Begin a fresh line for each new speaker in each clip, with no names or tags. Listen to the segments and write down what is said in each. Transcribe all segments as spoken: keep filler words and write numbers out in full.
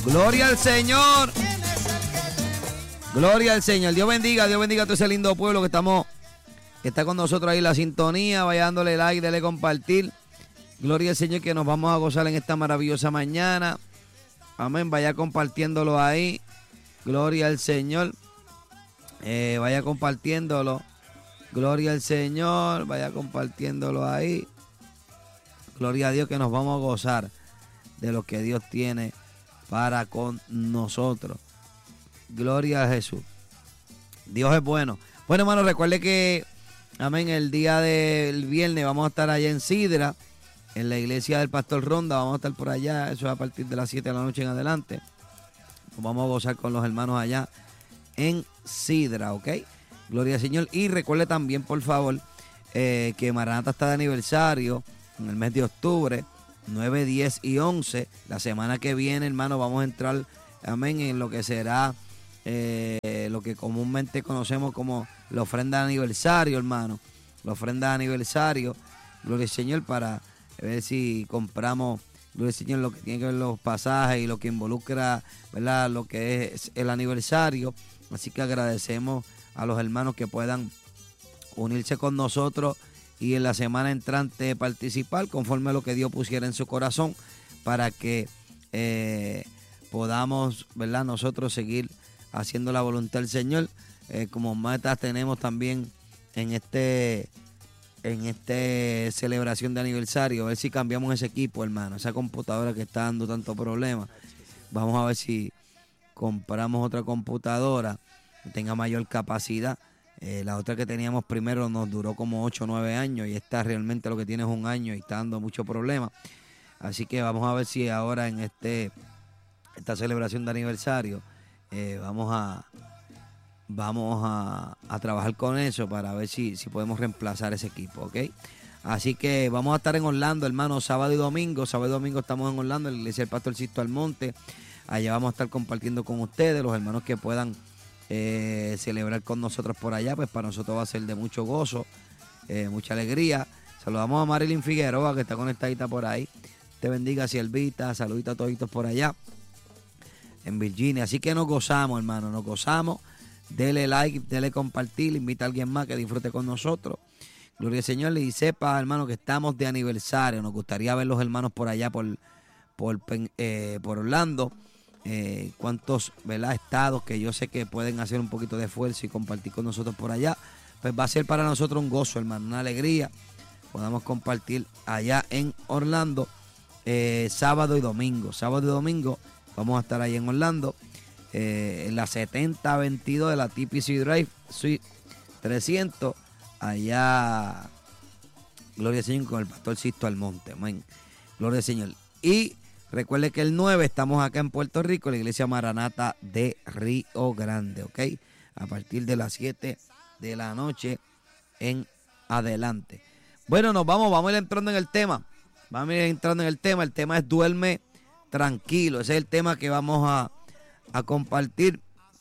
Gloria al Señor. Gloria al Señor. Dios bendiga, Dios bendiga a todo ese lindo pueblo que estamos, que está con nosotros ahí en la sintonía. Vaya dándole like, dale compartir. Gloria al Señor, que nos vamos a gozar en esta maravillosa mañana. Amén. Vaya compartiéndolo ahí. Gloria al Señor. Eh, vaya compartiéndolo. Gloria al Señor. Vaya compartiéndolo ahí. Gloria a Dios, que nos vamos a gozar de lo que Dios tiene para con nosotros. Gloria a Jesús. Dios es bueno. Bueno, hermano, recuerde que, amén, el día del viernes vamos a estar allá en Sidra, en la iglesia del Pastor Ronda. Vamos a estar por allá, eso es a partir de las siete de la noche en adelante. Nos vamos a gozar con los hermanos allá en Sidra, ¿ok? Gloria al Señor. Y recuerde también, por favor, eh, que Maranata está de aniversario en el mes de octubre, nueve, diez y once. La semana que viene, hermano, vamos a entrar, amén, en lo que será eh, lo que comúnmente conocemos como la ofrenda de aniversario, hermano. La ofrenda de aniversario, gloria al Señor, para ver si compramos, gloria al Señor, lo que tiene que ver los pasajes y lo que involucra, ¿verdad?, lo que es el aniversario. Así que agradecemos a los hermanos que puedan unirse con nosotros y en la semana entrante participar conforme a lo que Dios pusiera en su corazón, para que eh, podamos, ¿verdad?, nosotros seguir haciendo la voluntad del Señor. Eh, como metas tenemos también en este en este celebración de aniversario, a ver si cambiamos ese equipo, hermano, esa computadora que está dando tanto problema. Vamos a ver si compramos otra computadora que tenga mayor capacidad. Eh, la otra que teníamos primero nos duró como ocho o nueve años y esta realmente lo que tiene es un año y está dando mucho problema. Así que vamos a ver si ahora en este esta celebración de aniversario eh, vamos a vamos a, a trabajar con eso para ver si, si podemos reemplazar ese equipo, ¿ok? Así que vamos a estar en Orlando, hermano, sábado y domingo. Sábado y domingo estamos en Orlando, en la iglesia del Pastor Sisto Almonte. Allá vamos a estar compartiendo con ustedes, los hermanos que puedan eh, celebrar con nosotros por allá, pues para nosotros va a ser de mucho gozo, eh, mucha alegría. Saludamos a Marilyn Figueroa, que está conectadita por ahí. Te bendiga, Siervita, saludita a toditos por allá en Virginia. Así que nos gozamos, hermano, nos gozamos. Dele like, dele compartir, invita a alguien más que disfrute con nosotros. Gloria al Señor. Y sepa, hermano, que estamos de aniversario. Nos gustaría ver los hermanos por allá, por, por, eh, por Orlando. Eh, cuántos, ¿verdad?, estados que yo sé que pueden hacer un poquito de esfuerzo y compartir con nosotros por allá. Pues va a ser para nosotros un gozo, hermano, una alegría. Podamos compartir allá en Orlando eh, sábado y domingo. Sábado y domingo vamos a estar ahí en Orlando. Eh, en la setenta veintidós de la T P C Drive, Suite trescientos, allá, gloria al Señor, con el Pastor Sisto Almonte, amén, gloria al Señor. Y recuerde que el nueve estamos acá en Puerto Rico, la iglesia Maranata de Río Grande, ok, a partir de las siete de la noche en adelante. Bueno, nos vamos, vamos a ir entrando en el tema, vamos a ir entrando en el tema, el tema es duerme tranquilo, ese es el tema que vamos a a compartir,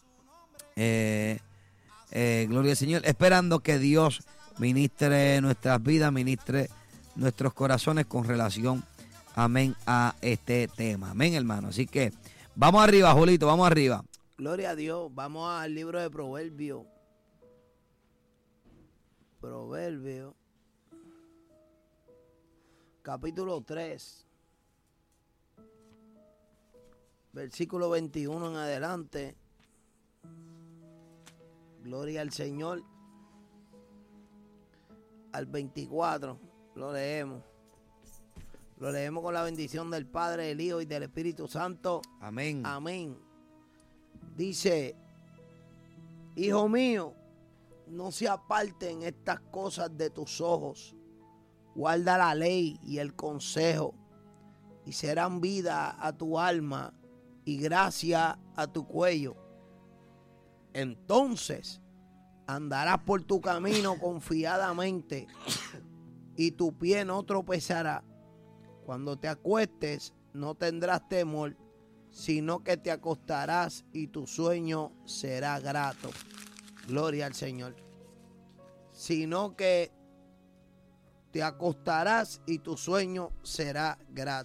eh, eh, gloria al Señor, esperando que Dios ministre nuestras vidas, ministre nuestros corazones con relación, amén, a este tema, amén, hermano. Así que vamos arriba, Julito, vamos arriba.
Gloria a Dios. Vamos al libro de Proverbios. Proverbios, capítulo tres. Versículo veintiuno en adelante. Gloria al Señor. Al veinticuatro lo leemos. Lo leemos con la bendición del Padre, del Hijo y del Espíritu Santo.
Amén.
Amén. Dice: Hijo mío, no se aparten estas cosas de tus ojos. Guarda la ley y el consejo, y serán vida a tu alma y gracia a tu cuello. Entonces andarás por tu camino confiadamente, y tu pie no tropezará. Cuando te acuestes no tendrás temor, sino que te acostarás y tu sueño será grato. Gloria al Señor. Sino que te acostarás y tu sueño será grato.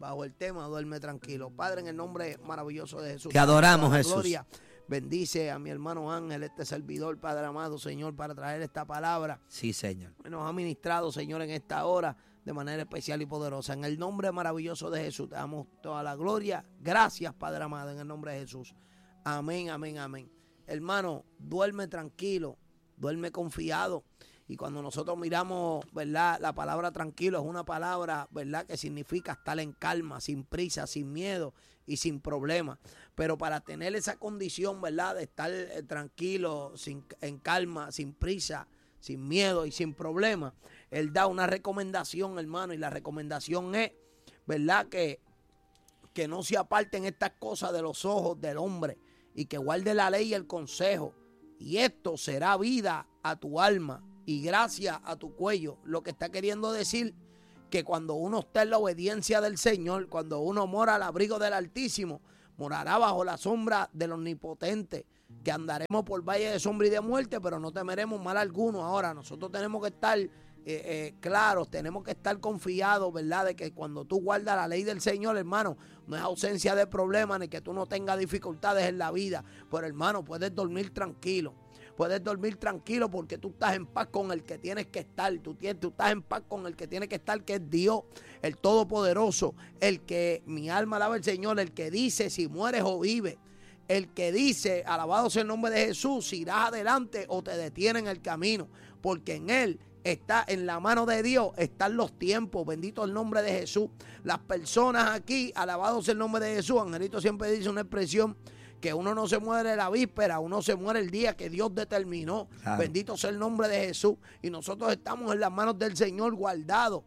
bajo el tema duerme tranquilo. Padre, en el nombre maravilloso de Jesús.
Te adoramos,
la
Jesús.
Gloria. Bendice a mi hermano Ángel, este servidor, Padre amado, Señor, para traer esta palabra.
Sí, Señor.
Nos ha ministrado, Señor, en esta hora de manera especial y poderosa. En el nombre maravilloso de Jesús, te damos toda la gloria. Gracias, Padre amado, en el nombre de Jesús. Amén, amén, amén. Hermano, duerme tranquilo, duerme confiado. Y cuando nosotros miramos, ¿verdad? La palabra tranquilo es una palabra, ¿verdad? Que significa estar en calma, sin prisa, sin miedo y sin problema. Pero para tener esa condición, ¿verdad? De estar eh, tranquilo, sin, en calma, sin prisa, sin miedo y sin problema, Él da una recomendación, hermano. Y la recomendación es, ¿verdad? Que, que no se aparten estas cosas de los ojos del hombre y que guarde la ley y el consejo. Y esto será vida a tu alma y gracia a tu cuello. Lo que está queriendo decir que cuando uno está en la obediencia del Señor, cuando uno mora al abrigo del Altísimo, morará bajo la sombra del Omnipotente, que andaremos por valle de sombra y de muerte, pero no temeremos mal alguno. Ahora, nosotros tenemos que estar eh, eh, claros, tenemos que estar confiados, ¿verdad? De que cuando tú guardas la ley del Señor, hermano, no es ausencia de problemas, ni que tú no tengas dificultades en la vida. Pero, hermano, puedes dormir tranquilo. Puedes dormir tranquilo porque tú estás en paz con el que tienes que estar. Tú, tienes, tú estás en paz con el que tiene que estar, que es Dios, el Todopoderoso. El que mi alma alaba al Señor, el que dice si mueres o vives. El que dice, alabado sea el nombre de Jesús, si irás adelante o te detiene en el camino. Porque en Él está, en la mano de Dios están los tiempos. Bendito el nombre de Jesús. Las personas aquí, alabado sea el nombre de Jesús. Angelito siempre dice una expresión, que uno no se muere la víspera, uno se muere el día que Dios determinó. Claro. Bendito sea el nombre de Jesús. Y nosotros estamos en las manos del Señor, guardados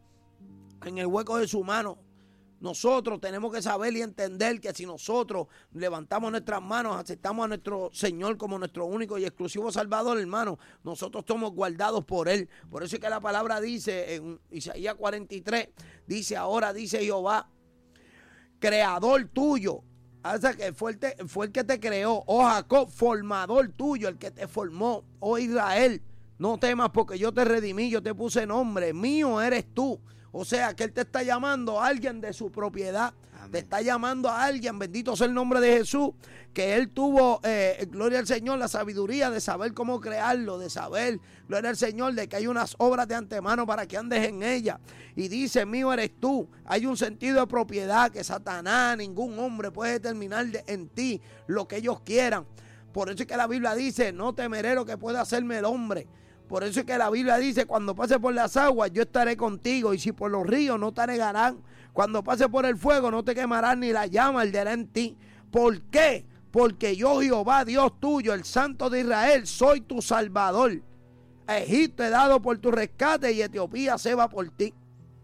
en el hueco de su mano. Nosotros tenemos que saber y entender que si nosotros levantamos nuestras manos, aceptamos a nuestro Señor como nuestro único y exclusivo Salvador, hermano, nosotros somos guardados por Él. Por eso es que la palabra dice en Isaías cuarenta y tres, dice ahora, dice Jehová, creador tuyo. O sea, que fue el, te, fue el que te creó, oh Jacob, formador tuyo, el que te formó, oh Israel, no temas porque yo te redimí, yo te puse nombre, mío eres tú. O sea, que Él te está llamando a alguien de su propiedad. Amén. Te está llamando a alguien, bendito sea el nombre de Jesús, que Él tuvo, eh, gloria al Señor, la sabiduría de saber cómo crearlo, de saber, gloria al Señor, de que hay unas obras de antemano para que andes en ellas. Y dice, mío eres tú. Hay un sentido de propiedad que Satanás, ningún hombre puede determinar de, en ti lo que ellos quieran. Por eso es que la Biblia dice, no temeré lo que pueda hacerme el hombre. Por eso es que la Biblia dice, cuando pase por las aguas, yo estaré contigo. Y si por los ríos no te anegarán. Cuando pase por el fuego, no te quemarán ni la llama arderá en ti. ¿Por qué? Porque yo, Jehová, Dios tuyo, el Santo de Israel, soy tu Salvador. A Egipto he dado por tu rescate y Etiopía se va por ti.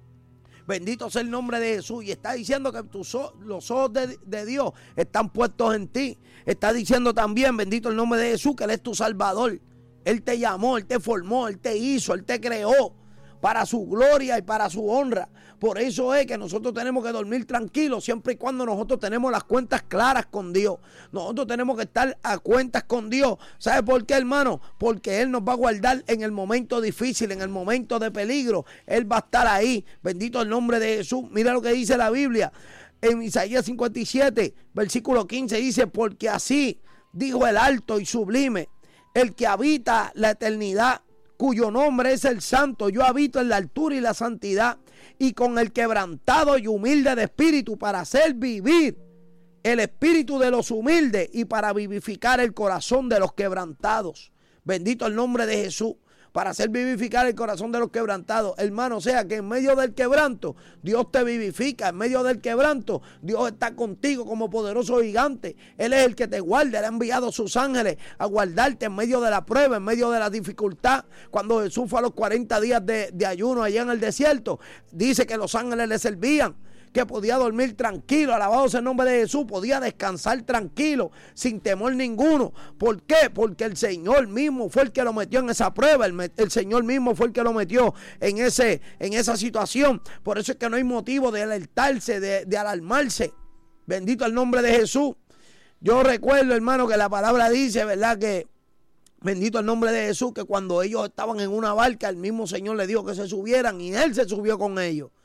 Bendito sea el nombre de Jesús. Y está diciendo que tus, los ojos de, de Dios están puestos en ti. Está diciendo también, bendito el nombre de Jesús, que Él es tu Salvador. Él te llamó, Él te formó, Él te hizo, Él te creó para su gloria y para su honra. Por eso es que nosotros tenemos que dormir tranquilos siempre y cuando nosotros tenemos las cuentas claras con Dios. Nosotros tenemos que estar a cuentas con Dios. ¿Sabe por qué, hermano? Porque Él nos va a guardar en el momento difícil, en el momento de peligro. Él va a estar ahí. Bendito el nombre de Jesús. Mira lo que dice la Biblia. En Isaías cincuenta y siete, versículo quince, dice, porque así dijo el alto y sublime, el que habita la eternidad, cuyo nombre es el Santo. Yo habito en la altura y la santidad, y con el quebrantado y humilde de espíritu, para hacer vivir el espíritu de los humildes y para vivificar el corazón de los quebrantados. Bendito el nombre de Jesús. Para hacer vivificar el corazón de los quebrantados. Hermano, o sea que en medio del quebranto Dios te vivifica. En medio del quebranto Dios está contigo como poderoso gigante. Él es el que te guarda. Él ha enviado sus ángeles a guardarte en medio de la prueba, en medio de la dificultad. Cuando Jesús fue a los cuarenta días de, de ayuno allá en el desierto, dice que los ángeles le servían, que podía dormir tranquilo, alabado sea el nombre de Jesús, podía descansar tranquilo, sin temor ninguno. ¿Por qué? Porque el Señor mismo fue el que lo metió en esa prueba, el, el Señor mismo fue el que lo metió en, ese, en esa situación. Por eso es que no hay motivo de alertarse, de, de alarmarse. Bendito el nombre de Jesús. Yo recuerdo, hermano, que la palabra dice, ¿verdad? Que bendito el nombre de Jesús, que cuando ellos estaban en una barca, el mismo Señor le dijo que se subieran y Él se subió con ellos.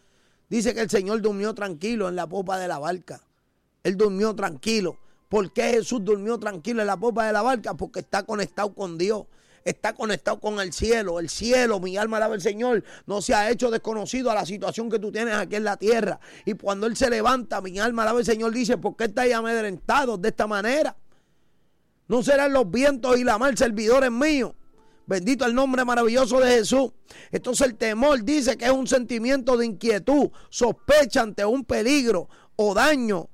Dice que el Señor durmió tranquilo en la popa de la barca. Él durmió tranquilo. ¿Por qué Jesús durmió tranquilo en la popa de la barca? Porque está conectado con Dios. Está conectado con el cielo. El cielo, mi alma alaba al Señor, no se ha hecho desconocido a la situación que tú tienes aquí en la tierra. Y cuando Él se levanta, mi alma alaba al Señor, dice, ¿por qué estáis amedrentados de esta manera? No serán los vientos y la mar servidores míos. Bendito el nombre maravilloso de Jesús. Entonces el temor dice que es un sentimiento de inquietud, sospecha ante un peligro o daño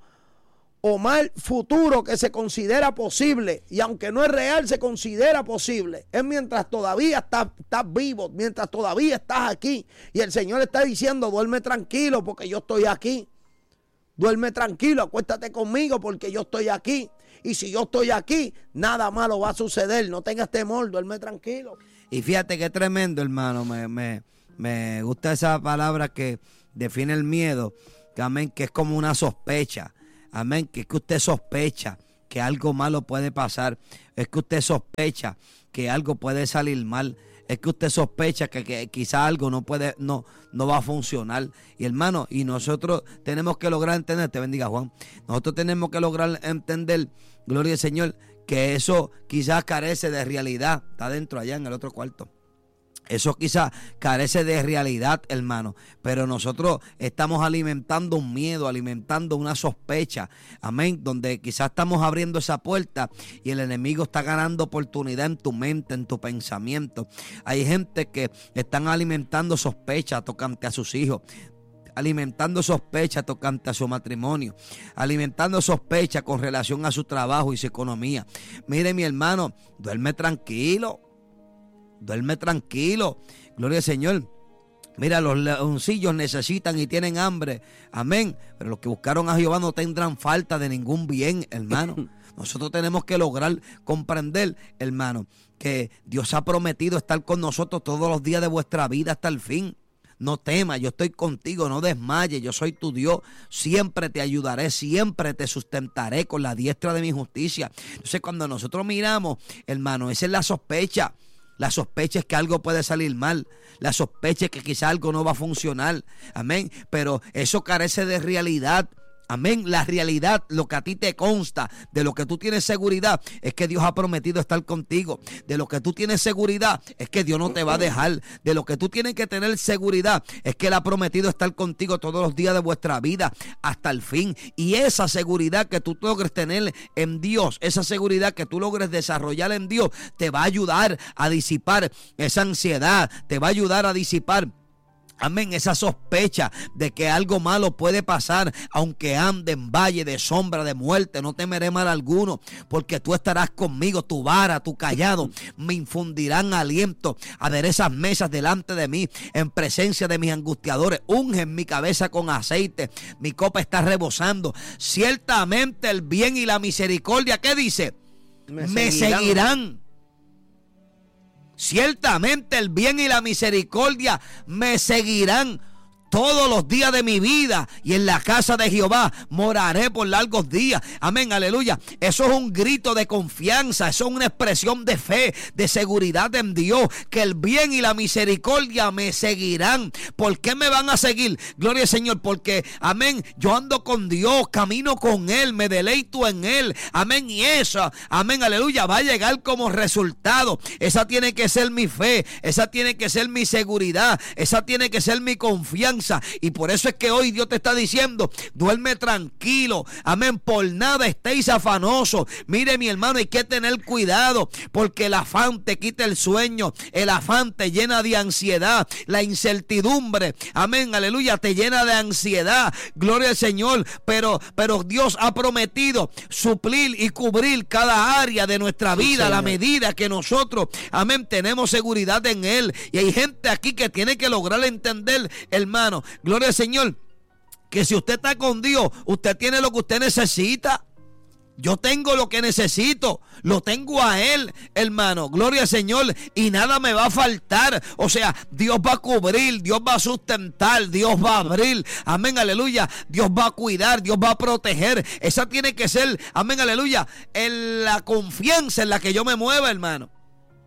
o mal futuro que se considera posible, y aunque no es real, se considera posible. Es mientras todavía estás, estás vivo, mientras todavía estás aquí, y el Señor está diciendo, duerme tranquilo porque yo estoy aquí. Duerme tranquilo, acuéstate conmigo porque yo estoy aquí. Y si yo estoy aquí, nada malo va a suceder. No tengas temor, duerme tranquilo.
Y fíjate qué tremendo, hermano. Me, me, me gusta esa palabra que define el miedo, que, amén, que es como una sospecha. Amén, que es que usted sospecha que algo malo puede pasar. Es que usted sospecha que algo puede salir mal. Es que usted sospecha que, que quizá algo no puede, no, no va a funcionar. Y hermano, y nosotros tenemos que lograr entender, te bendiga Juan, nosotros tenemos que lograr entender, gloria al Señor, que eso quizás carece de realidad. Está dentro allá en el otro cuarto. Eso quizás carece de realidad, hermano, pero nosotros estamos alimentando un miedo, alimentando una sospecha, amén, donde quizás estamos abriendo esa puerta y el enemigo está ganando oportunidad en tu mente, en tu pensamiento. Hay gente que están alimentando sospecha tocante a sus hijos, alimentando sospecha tocante a su matrimonio, alimentando sospecha con relación a su trabajo y su economía. Mire, mi hermano, duerme tranquilo. Duerme tranquilo, gloria al Señor. Mira, los leoncillos necesitan y tienen hambre, amén. Pero los que buscaron a Jehová no tendrán falta de ningún bien, hermano. Nosotros tenemos que lograr comprender, hermano, que Dios ha prometido estar con nosotros todos los días de vuestra vida hasta el fin. No temas, yo estoy contigo, no desmayes, yo soy tu Dios, siempre te ayudaré, siempre te sustentaré con la diestra de mi justicia. Entonces, cuando nosotros miramos, hermano, esa es la sospecha. La sospecha es que algo puede salir mal. La sospecha es que quizá algo no va a funcionar. Amén. Pero eso carece de realidad. Amén. La realidad, lo que a ti te consta, de lo que tú tienes seguridad, es que Dios ha prometido estar contigo. De lo que tú tienes seguridad, es que Dios no te va a dejar. De lo que tú tienes que tener seguridad, es que Él ha prometido estar contigo todos los días de vuestra vida hasta el fin. Y esa seguridad que tú logres tener en Dios, esa seguridad que tú logres desarrollar en Dios, te va a ayudar a disipar esa ansiedad, te va a ayudar a disipar, amén, esa sospecha de que algo malo puede pasar. Aunque ande en valle de sombra de muerte, no temeré mal alguno, porque tú estarás conmigo. Tu vara, tu callado me infundirán aliento. Aderezas mesas delante de mí, en presencia de mis angustiadores. Ungen mi cabeza con aceite, mi copa está rebosando. Ciertamente el bien y la misericordia, ¿qué dice? Me, me seguirán. seguirán. Ciertamente el bien y la misericordia me seguirán todos los días de mi vida, y en la casa de Jehová moraré por largos días. Amén, aleluya. Eso es un grito de confianza, eso es una expresión de fe, de seguridad en Dios, que el bien y la misericordia me seguirán. ¿Por qué me van a seguir? Gloria al Señor, porque, amén, yo ando con Dios, camino con Él, me deleito en Él. Amén, y eso, amén, aleluya, va a llegar como resultado. Esa tiene que ser mi fe, esa tiene que ser mi seguridad, esa tiene que ser mi confianza. Y por eso es que hoy Dios te está diciendo, duerme tranquilo, amén, por nada estéis afanosos. Mire, mi hermano, hay que tener cuidado, porque el afán te quita el sueño, el afán te llena de ansiedad, la incertidumbre, amén, aleluya, te llena de ansiedad, gloria al Señor. Pero, pero Dios ha prometido suplir y cubrir cada área de nuestra vida, sí, a la medida que nosotros, amén, tenemos seguridad en Él. Y hay gente aquí que tiene que lograr entender, hermano, gloria al Señor, que si usted está con Dios, usted tiene lo que usted necesita. Yo tengo lo que necesito, lo tengo a Él, hermano, gloria al Señor, y nada me va a faltar. O sea, Dios va a cubrir, Dios va a sustentar, Dios va a abrir, amén, aleluya, Dios va a cuidar, Dios va a proteger. Esa tiene que ser, amén, aleluya, en la confianza en la que yo me mueva, hermano.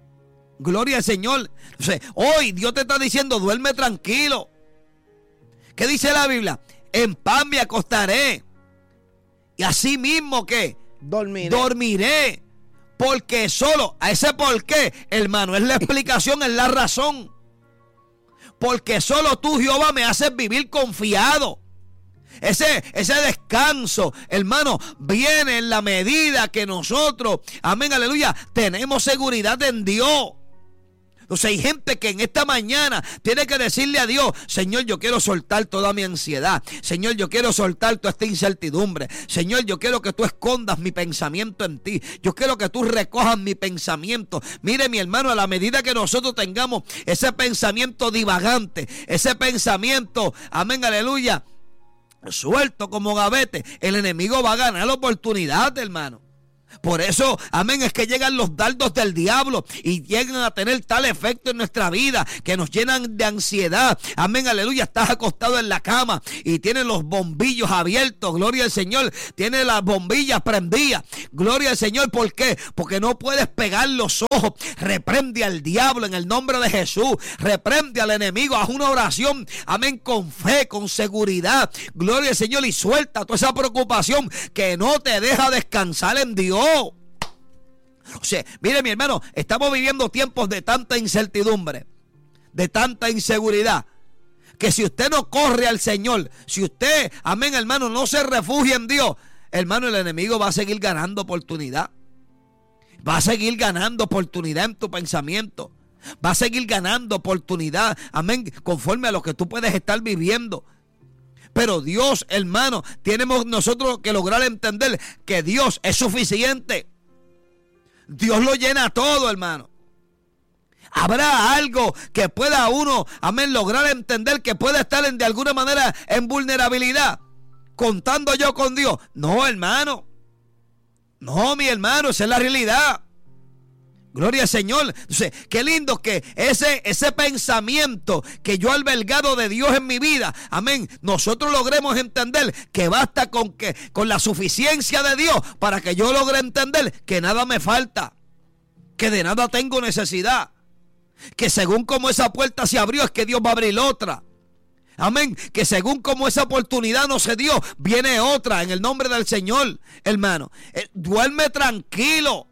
Gloria al Señor. O sea, hoy Dios te está diciendo, duerme tranquilo, ¿Qué dice la Biblia? En paz me acostaré. Y así mismo que
dormiré.
dormiré. Porque solo, a ese por qué, hermano, es la explicación, es la razón. Porque solo tú, Jehová, me haces vivir confiado. Ese, ese descanso, hermano, viene en la medida que nosotros, amén, aleluya, tenemos seguridad en Dios. Entonces hay gente que en esta mañana tiene que decirle a Dios: Señor, yo quiero soltar toda mi ansiedad. Señor, yo quiero soltar toda esta incertidumbre. Señor, yo quiero que tú escondas mi pensamiento en ti. Yo quiero que tú recojas mi pensamiento. Mire, mi hermano, a la medida que nosotros tengamos ese pensamiento divagante, ese pensamiento, amén, aleluya, suelto como gavete, el enemigo va a ganar la oportunidad, hermano. Por eso, amén, es que llegan los dardos del diablo y llegan a tener tal efecto en nuestra vida que nos llenan de ansiedad. Amén, aleluya. Estás acostado en la cama y tienes los bombillos abiertos, gloria al Señor. Tienes las bombillas prendidas, gloria al Señor. ¿Por qué? Porque no puedes pegar los ojos. Reprende al diablo en el nombre de Jesús. Reprende al enemigo. Haz una oración, amén, con fe, con seguridad, gloria al Señor, y suelta toda esa preocupación que no te deja descansar en Dios. O sea, mire, mi hermano, estamos viviendo tiempos de tanta incertidumbre, de tanta inseguridad, que si usted no corre al Señor, si usted, amén, hermano, no se refugia en Dios, hermano, el enemigo va a seguir ganando oportunidad. Va a seguir ganando oportunidad en tu pensamiento. Va a seguir ganando oportunidad, amén, conforme a lo que tú puedes estar viviendo. Pero Dios, hermano, tenemos nosotros que lograr entender que Dios es suficiente. Dios lo llena todo, hermano. ¿Habrá algo que pueda uno, amén, lograr entender que puede estar en, de alguna manera en vulnerabilidad, contando yo con Dios? No, hermano. No, mi hermano, esa es la realidad. Gloria al Señor. Entonces, qué lindo que ese, ese pensamiento que yo he albergado de Dios en mi vida, amén, nosotros logremos entender que basta con, que, con la suficiencia de Dios para que yo logre entender que nada me falta, que de nada tengo necesidad, que según como esa puerta se abrió es que Dios va a abrir otra. Amén, que según como esa oportunidad no se dio, viene otra en el nombre del Señor, hermano. Eh, duerme tranquilo.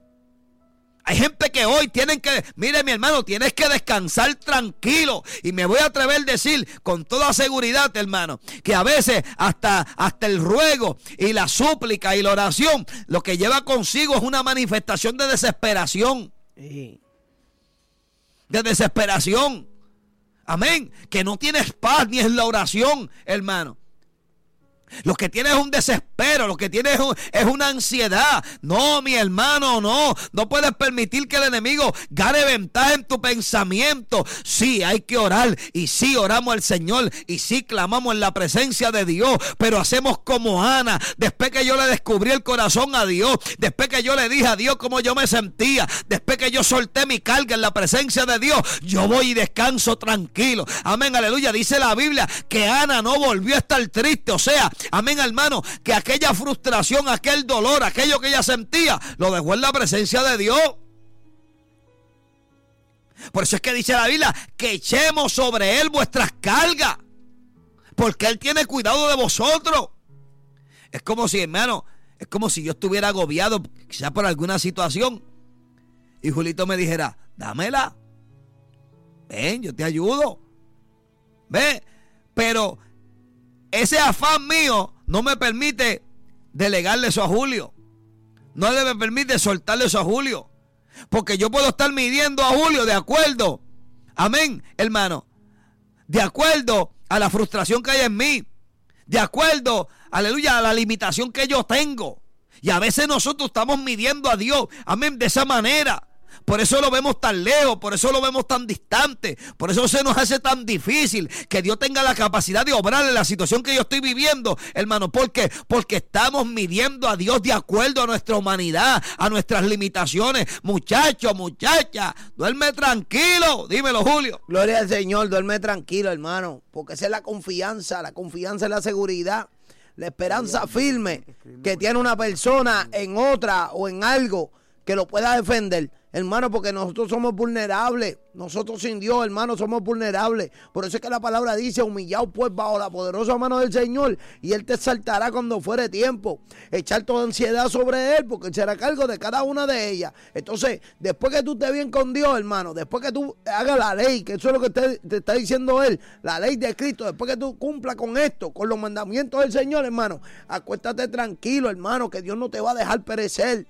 Hay gente que hoy tienen que, mire mi hermano, tienes que descansar tranquilo. Y me voy a atrever a decir con toda seguridad, hermano, que a veces hasta, hasta el ruego y la súplica y la oración, lo que lleva consigo es una manifestación de desesperación. Sí. De desesperación. Amén. Que no tienes paz ni en la oración, hermano. Lo que tienes es un desespero, lo que tienes es, un, es una ansiedad. No, mi hermano, no. No puedes permitir que el enemigo gane ventaja en tu pensamiento. Sí, hay que orar. Y sí, oramos al Señor. Y sí, clamamos en la presencia de Dios. Pero hacemos como Ana. Después que yo le descubrí el corazón a Dios. Después que yo le dije a Dios cómo yo me sentía. Después que yo solté mi carga en la presencia de Dios. Yo voy y descanso tranquilo. Amén, aleluya. Dice la Biblia que Ana no volvió a estar triste. O sea, amén, hermano, que aquella frustración, aquel dolor, aquello que ella sentía, lo dejó en la presencia de Dios. Por eso es que dice la Biblia que echemos sobre Él vuestras cargas, porque Él tiene cuidado de vosotros. Es como si, hermano, es como si yo estuviera agobiado, quizás por alguna situación, y Julito me dijera: dámela, ven, yo te ayudo. Ve, pero ese afán mío no me permite delegarle eso a Julio. No le me permite soltarle eso a Julio. Porque yo puedo estar midiendo a Julio de acuerdo, amén, hermano, de acuerdo a la frustración que hay en mí, de acuerdo, aleluya, a la limitación que yo tengo. Y a veces nosotros estamos midiendo a Dios, amén, de esa manera. Por eso lo vemos tan lejos, por eso lo vemos tan distante, por eso se nos hace tan difícil que Dios tenga la capacidad de obrar en la situación que yo estoy viviendo, hermano. ¿Por qué? Porque estamos midiendo a Dios de acuerdo a nuestra humanidad, a nuestras limitaciones. Muchacho, muchacha, duerme tranquilo. Dímelo, Julio.
Gloria al Señor, duerme tranquilo, hermano, porque esa es la confianza, la confianza es la seguridad, la esperanza firme que tiene una persona en otra o en algo que lo pueda defender. Hermano, porque nosotros somos vulnerables. Nosotros sin Dios, hermano, somos vulnerables. Por eso es que la palabra dice, humillado pues bajo la poderosa mano del Señor, y Él te exaltará cuando fuere tiempo. Echar toda ansiedad sobre Él, porque Él será cargo de cada una de ellas. Entonces, después que tú estés bien con Dios, hermano, después que tú hagas la ley, que eso es lo que te, te está diciendo Él, la ley de Cristo, después que tú cumplas con esto, con los mandamientos del Señor, hermano, acuéstate tranquilo, hermano, que Dios no te va a dejar perecer.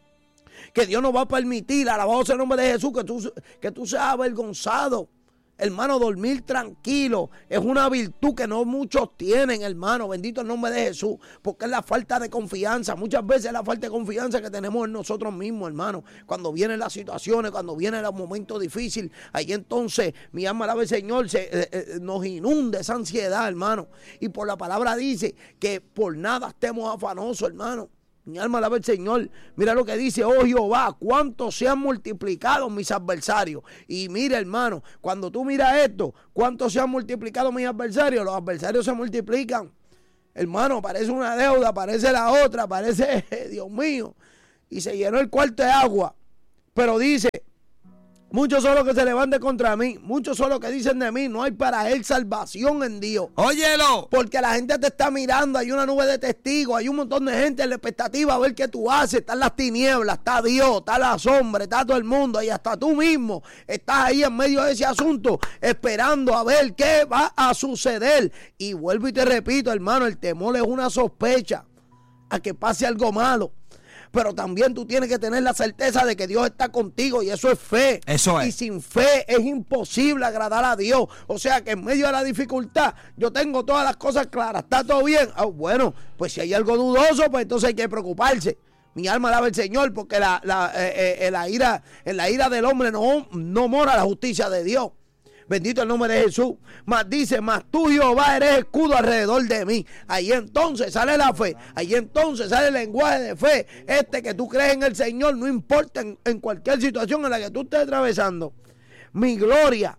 Que Dios no va a permitir, alabado sea el nombre de Jesús, que tú, que tú seas avergonzado. Hermano, dormir tranquilo es una virtud que no muchos tienen, hermano. Bendito el nombre de Jesús, porque es la falta de confianza. Muchas veces es la falta de confianza que tenemos en nosotros mismos, hermano. Cuando vienen las situaciones, cuando vienen los momentos difíciles, ahí entonces mi alma alaba al Señor, se, eh, eh, nos inunda esa ansiedad, hermano. Y por la palabra dice que por nada estemos afanosos, hermano. Mi alma alaba al Señor. Mira lo que dice, oh Jehová, cuánto se han multiplicado mis adversarios. Y mira, hermano, cuando tú miras esto, cuánto se han multiplicado mis adversarios, los adversarios se multiplican. Hermano, parece una deuda, parece la otra, parece, Dios mío. Y se llenó el cuarto de agua. Pero dice, muchos son los que se levanten contra mí, muchos son los que dicen de mí, no hay para él salvación en Dios.
Óyelo.
Porque la gente te está mirando, hay una nube de testigos, hay un montón de gente en la expectativa a ver qué tú haces. Están las tinieblas, está Dios, está la sombra, está todo el mundo y hasta tú mismo estás ahí en medio de ese asunto esperando a ver qué va a suceder. Y vuelvo y te repito, hermano, el temor es una sospecha a que pase algo malo. Pero también tú tienes que tener la certeza de que Dios está contigo, y eso es fe.
Eso es.
Y sin fe es imposible agradar a Dios. O sea que en medio de la dificultad yo tengo todas las cosas claras. ¿Está todo bien? Ah, bueno, pues si hay algo dudoso, pues entonces hay que preocuparse. Mi alma alaba al Señor, porque la, la, eh, eh, la ira, en la ira del hombre no, no mora la justicia de Dios. Bendito el nombre de Jesús. Mas dice, mas tú, Jehová, eres escudo alrededor de mí. Ahí entonces sale la fe. Ahí entonces sale el lenguaje de fe. Este que tú crees en el Señor, no importa en, en cualquier situación en la que tú estés atravesando. Mi gloria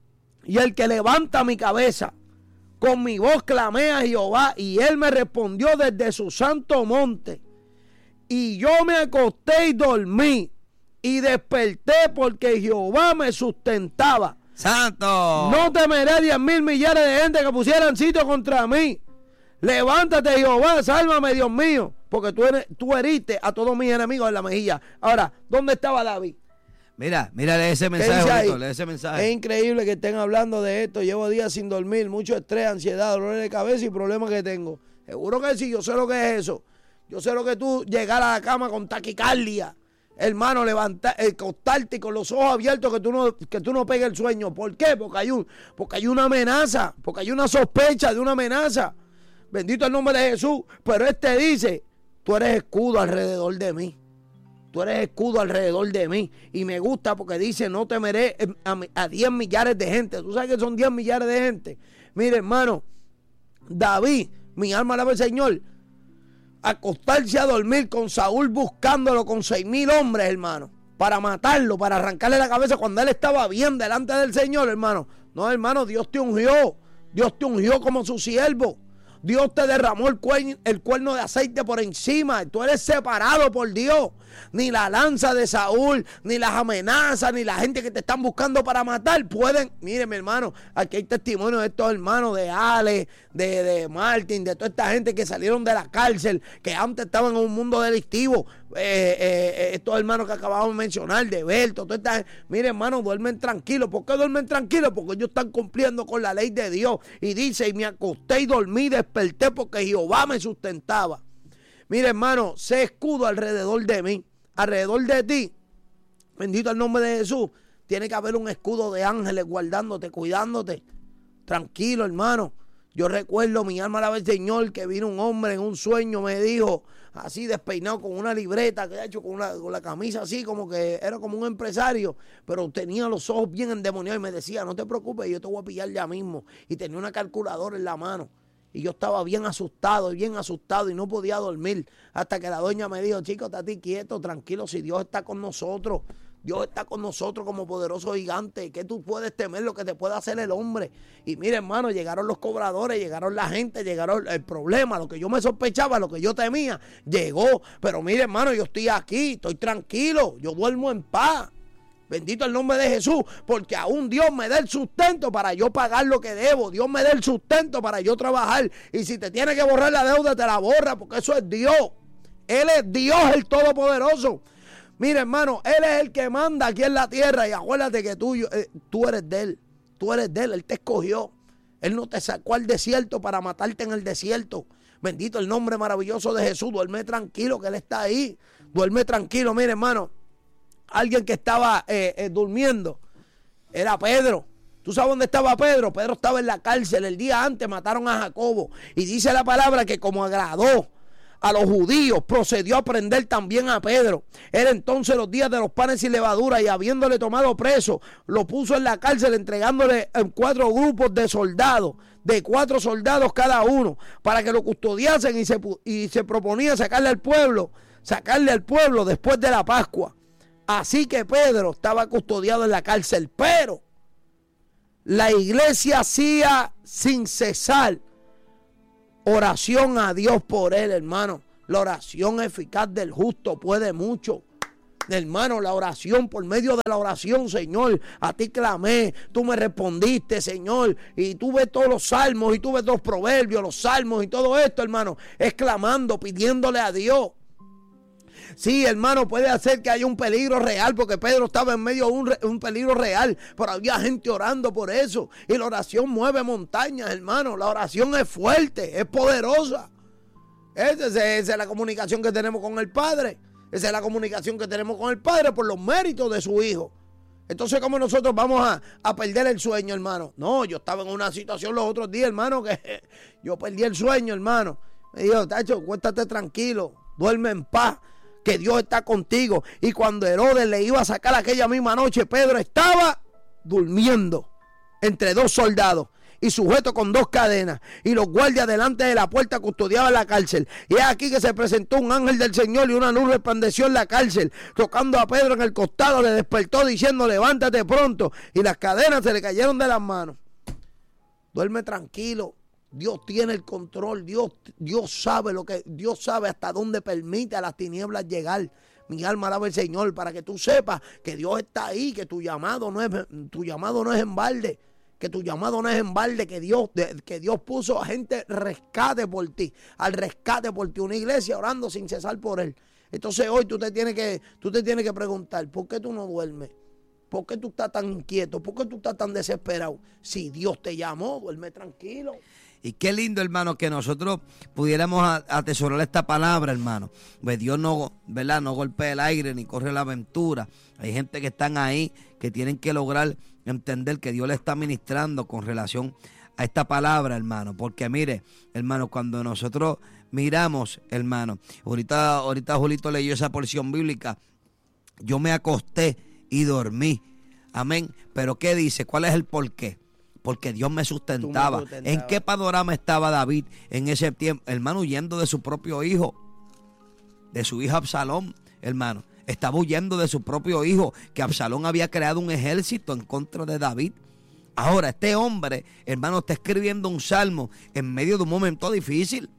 y el que levanta mi cabeza. Con mi voz clamé a Jehová, y él me respondió desde su santo monte. Y yo me acosté y dormí, y desperté porque Jehová me sustentaba.
Santo.
No temeré diez mil millares de gente que pusieran sitio contra mí. Levántate, Jehová, sálvame, Dios mío, porque tú, eres, tú heriste a todos mis enemigos en la mejilla. Ahora, ¿dónde estaba David?
Mira, mírale ese mensaje, bonito, lee ese mensaje.
Es increíble que estén hablando de esto. Llevo días sin dormir, mucho estrés, ansiedad, dolores de cabeza y problemas que tengo. Seguro que sí, yo sé lo que es eso. Yo sé lo que tú llegar a la cama con taquicardia. Hermano, levantar, eh, acostarte con los ojos abiertos, que tú no, que tú no pegues el sueño. ¿Por qué? Porque hay, un, porque hay una amenaza, porque hay una sospecha de una amenaza. Bendito el nombre de Jesús. Pero este dice, tú eres escudo alrededor de mí. Tú eres escudo alrededor de mí. Y me gusta porque dice, no temeré a, a diez millares de gente. ¿Tú sabes que son diez millares de gente? Mire, hermano, David, mi alma alaba al Señor, acostarse a dormir con Saúl buscándolo con seis mil hombres, hermano, para matarlo, para arrancarle la cabeza cuando él estaba bien delante del Señor, hermano. No, hermano, Dios te ungió. Dios te ungió como su siervo. Dios te derramó el cuerno, el cuerno de aceite por encima. Tú eres separado por Dios. Ni la lanza de Saúl, ni las amenazas, ni la gente que te están buscando para matar pueden. Mire, mi hermano, aquí hay testimonios de estos hermanos, de Ale, de, de Martín, de toda esta gente que salieron de la cárcel, que antes estaban en un mundo delictivo. Eh, eh, estos hermanos que acabamos de mencionar, de Berto, toda esta gente. Mire, hermano, duermen tranquilos. ¿Por qué duermen tranquilos? Porque ellos están cumpliendo con la ley de Dios. Y dice, y me acosté y dormí, desperté porque Jehová me sustentaba. Mire, hermano, sé escudo alrededor de mí, alrededor de ti. Bendito el nombre de Jesús. Tiene que haber un escudo de ángeles guardándote, cuidándote. Tranquilo, hermano. Yo recuerdo, mi alma alaba al Señor, que vino un hombre en un sueño, me dijo, así despeinado con una libreta, que ha hecho con, una, con la camisa así, como que era como un empresario, pero tenía los ojos bien endemoniados y me decía, no te preocupes, yo te voy a pillar ya mismo. Y tenía una calculadora en la mano. Y yo estaba bien asustado, bien asustado y no podía dormir. Hasta que la doña me dijo, chico, estate quieto, tranquilo, si Dios está con nosotros. Dios está con nosotros como poderoso gigante. ¿Qué tú puedes temer lo que te puede hacer el hombre? Y mire, hermano, llegaron los cobradores, llegaron la gente, llegaron el problema, lo que yo me sospechaba, lo que yo temía, llegó. Pero mire, hermano, yo estoy aquí, estoy tranquilo, yo duermo en paz. Bendito el nombre de Jesús, porque aún Dios me da el sustento para yo pagar lo que debo. Dios me da el sustento para yo trabajar. Y si te tiene que borrar la deuda, te la borra, porque eso es Dios. Él es Dios, el Todopoderoso. Mira, hermano, Él es el que manda aquí en la tierra. Y acuérdate que tú, eh, tú eres de Él. Tú eres de Él, Él te escogió. Él no te sacó al desierto para matarte en el desierto. Bendito el nombre maravilloso de Jesús. Duerme tranquilo que Él está ahí. Duerme tranquilo, mire, hermano. Alguien que estaba eh, eh, durmiendo era Pedro. ¿Tú sabes dónde estaba Pedro? Pedro estaba en la cárcel. El día antes mataron a Jacobo. Y dice la palabra que como agradó a los judíos, procedió a prender también a Pedro. Era entonces los días de los panes sin levadura, y habiéndole tomado preso, lo puso en la cárcel, entregándole en cuatro grupos de soldados, de cuatro soldados cada uno, para que lo custodiasen, y se, y se proponía sacarle al pueblo, sacarle al pueblo después de la Pascua. Así que Pedro estaba custodiado en la cárcel, pero la iglesia hacía sin cesar oración a Dios por él, hermano. La oración eficaz del justo puede mucho. Hermano, la oración, por medio de la oración, Señor, a ti clamé, tú me respondiste, Señor, y tú ves todos los salmos, y tú ves los proverbios, los salmos y todo esto, hermano, es clamando, pidiéndole a Dios. Sí, hermano, puede hacer que haya un peligro real, porque Pedro estaba en medio de un, un peligro real, pero había gente orando por eso. Y la oración mueve montañas, hermano. La oración es fuerte, es poderosa. Esa es, esa es la comunicación que tenemos con el Padre. Esa es la comunicación que tenemos con el Padre por los méritos de su Hijo. Entonces, ¿cómo nosotros vamos a, a perder el sueño, hermano? No, yo estaba en una situación los otros días, hermano, que yo perdí el sueño, hermano. Me dijo, tacho, cuéstate tranquilo, duerme en paz, que Dios está contigo. Y cuando Herodes le iba a sacar aquella misma noche, Pedro estaba durmiendo entre dos soldados y sujeto con dos cadenas, y los guardias delante de la puerta custodiaban la cárcel. Y es aquí que se presentó un ángel del Señor, y una luz resplandeció en la cárcel, tocando a Pedro en el costado, le despertó diciendo, levántate pronto, y las cadenas se le cayeron de las manos. Duerme tranquilo. Dios tiene el control. Dios, Dios sabe lo que Dios sabe hasta dónde permite a las tinieblas llegar. Mi alma alaba al Señor, para que tú sepas que Dios está ahí, que tu llamado no es tu llamado no es en balde, que tu llamado no es en balde, que Dios que Dios puso a gente rescate por ti, al rescate por ti, una iglesia orando sin cesar por él. Entonces hoy tú te tienes que tú te tienes que preguntar, ¿por qué tú no duermes? ¿Por qué tú estás tan inquieto? ¿Por qué tú estás tan desesperado? Si Dios te llamó, duerme tranquilo.
Y qué lindo, hermano, que nosotros pudiéramos atesorar esta palabra, hermano. Pues Dios no, ¿verdad? No golpea el aire ni corre la aventura. Hay gente que están ahí que tienen que lograr entender que Dios le está ministrando con relación a esta palabra, hermano. Porque mire, hermano, cuando nosotros miramos, hermano, ahorita, ahorita Julito leyó esa porción bíblica, yo me acosté y dormí. Amén. Pero ¿qué dice? ¿Cuál es el porqué? Porque Dios me sustentaba. me sustentaba. ¿En qué panorama estaba David en ese tiempo? Hermano, huyendo de su propio hijo, de su hijo Absalón, hermano. Estaba huyendo de su propio hijo, que Absalón había creado un ejército en contra de David. Ahora, este hombre, hermano, está escribiendo un salmo en medio de un momento difícil.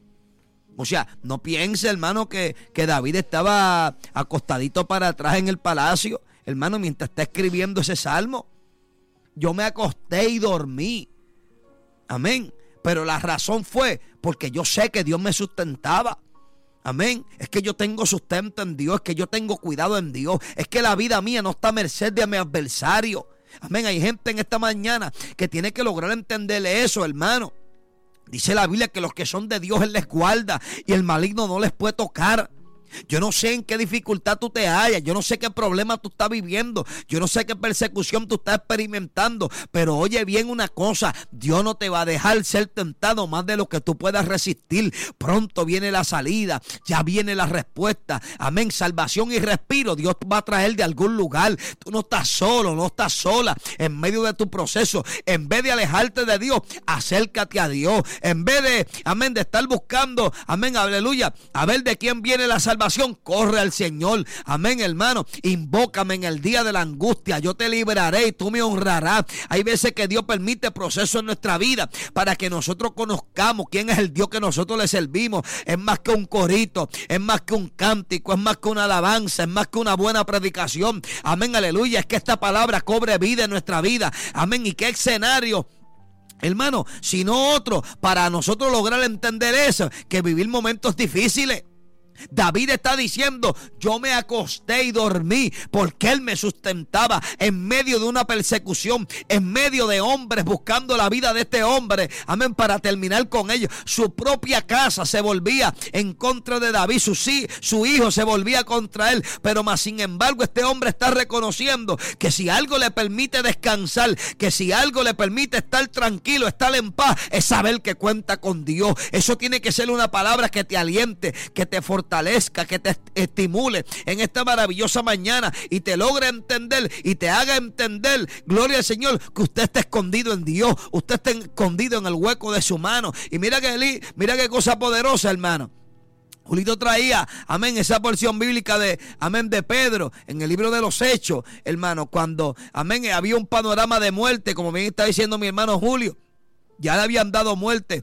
O sea, no piense, hermano, que, que David estaba acostadito para atrás en el palacio, hermano, mientras está escribiendo ese salmo. Yo me acosté y dormí. Amén. Pero la razón fue porque yo sé que Dios me sustentaba. Amén. Es que yo tengo sustento en Dios. Es que yo tengo cuidado en Dios. Es que la vida mía no está a merced de mi adversario. Amén. Hay gente en esta mañana que tiene que lograr entenderle eso, hermano. Dice la Biblia que los que son de Dios Él les guarda y el maligno no les puede tocar. Yo no sé en qué dificultad tú te hallas, yo no sé qué problema tú estás viviendo, yo no sé qué persecución tú estás experimentando, pero oye bien una cosa, Dios no te va a dejar ser tentado más de lo que tú puedas resistir. Pronto viene la salida, ya viene la respuesta. Amén, salvación y respiro Dios va a traer de algún lugar. Tú no estás solo, no estás sola en medio de tu proceso. En vez de alejarte de Dios, acércate a Dios. En vez de, amén, de estar buscando, amén, aleluya, a ver de quién viene la salvación, tribulación, corre al Señor. Amén, hermano. Invócame en el día de la angustia. Yo te libraré y tú me honrarás. Hay veces que Dios permite procesos en nuestra vida para que nosotros conozcamos quién es el Dios que nosotros le servimos. Es más que un corito, es más que un cántico, es más que una alabanza, es más que una buena predicación. Amén, aleluya. Es que esta palabra cobre vida en nuestra vida. Amén. ¿Y qué escenario, hermano, sino otro para nosotros lograr entender eso, que vivir momentos difíciles? David está diciendo: yo me acosté y dormí porque él me sustentaba en medio de una persecución, en medio de hombres buscando la vida de este hombre, amén, para terminar con ellos. Su propia casa se volvía en contra de David, su, su hijo se volvía contra él, pero más sin embargo este hombre está reconociendo que si algo le permite descansar, que si algo le permite estar tranquilo, estar en paz, es saber que cuenta con Dios. Eso tiene que ser una palabra que te aliente, que te fortalezca, fortalezca, que te estimule en esta maravillosa mañana y te logre entender y te haga entender, gloria al Señor, que usted está escondido en Dios, usted está escondido en el hueco de su mano. Y mira que, mira qué cosa poderosa, hermano. Julito traía, amén, esa porción bíblica de, amén, de Pedro en el libro de los Hechos, hermano, cuando, amén, había un panorama de muerte, como bien está diciendo mi hermano Julio. Ya le habían dado muerte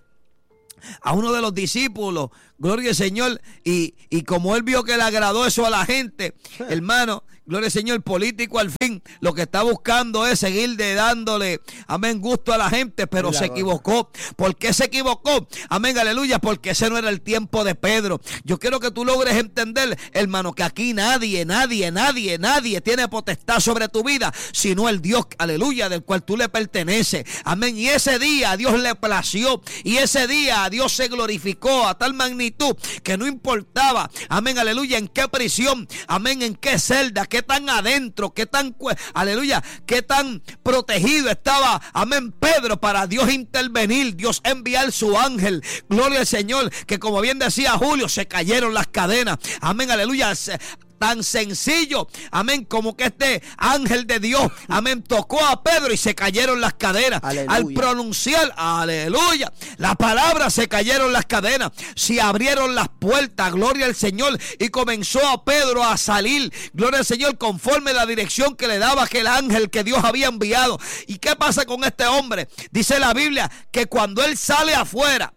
a uno de los discípulos, gloria al Señor, y, y como él vio que le agradó eso a la gente, hermano, gloria al Señor, político al fin, lo que está buscando es seguir de dándole, amén, gusto a la gente, pero se equivocó. ¿Por qué se equivocó? Amén, aleluya, porque ese no era el tiempo de Pedro. Yo quiero que tú logres entender, hermano, que aquí nadie, nadie, nadie, nadie tiene potestad sobre tu vida, sino el Dios, aleluya, del cual tú le perteneces. Amén, y ese día a Dios le plació, y ese día a Dios se glorificó a tal magnitud que no importaba, amén, aleluya, en qué prisión, amén, en qué celda, qué tan adentro, qué tan, aleluya, qué tan protegido estaba, amén, Pedro, para Dios intervenir, Dios enviar su ángel, gloria al Señor, que como bien decía Julio, se cayeron las cadenas, amén, aleluya. Se, tan sencillo, amén, como que este ángel de Dios, amén, tocó a Pedro y se cayeron las cadenas. Aleluya. Al pronunciar, aleluya, la palabra, se cayeron las cadenas, se abrieron las puertas, gloria al Señor, y comenzó a Pedro a salir, gloria al Señor, conforme la dirección que le daba aquel ángel que Dios había enviado. ¿Y qué pasa con este hombre? Dice la Biblia que cuando él sale afuera,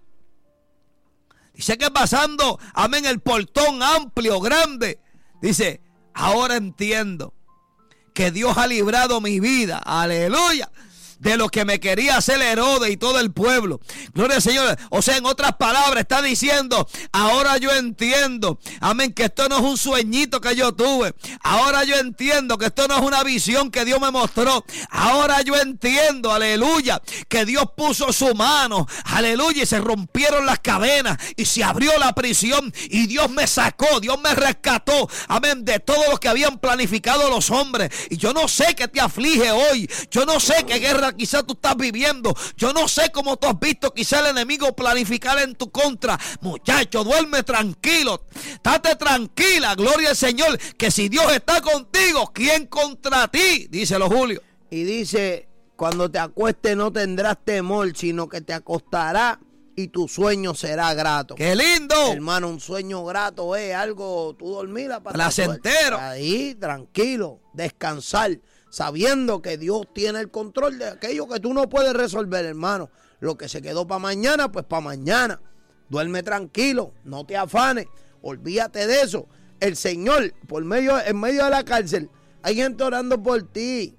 dice que pasando, amén, el portón amplio, grande, dice: ahora entiendo que Dios ha librado mi vida, aleluya, de lo que me quería hacer Herodes y todo el pueblo. Gloria al Señor. O sea, en otras palabras, está diciendo: ahora yo entiendo, amén, que esto no es un sueñito que yo tuve. Ahora yo entiendo que esto no es una visión que Dios me mostró. Ahora yo entiendo, aleluya, que Dios puso su mano, aleluya, y se rompieron las cadenas y se abrió la prisión y Dios me sacó, Dios me rescató, amén, de todo lo que habían planificado los hombres. Y yo no sé qué te aflige hoy, yo no sé qué guerra quizás tú estás viviendo, yo no sé cómo tú has visto quizás el enemigo planificar en tu contra. Muchacho, duerme tranquilo, estate tranquila, gloria al Señor, que si Dios está contigo, ¿quién contra ti? Díselo, Julio.
Y dice: cuando te acuestes no tendrás temor, sino que te acostarás y tu sueño será grato.
¡Qué lindo!
Hermano, un sueño grato es algo, tú dormirás para
placentero.
Ahí, tranquilo, descansar, sabiendo que Dios tiene el control de aquello que tú no puedes resolver, hermano. Lo que se quedó para mañana, pues para mañana. Duerme tranquilo, no te afanes, olvídate de eso. El Señor, por medio, en medio de la cárcel, hay gente orando por ti.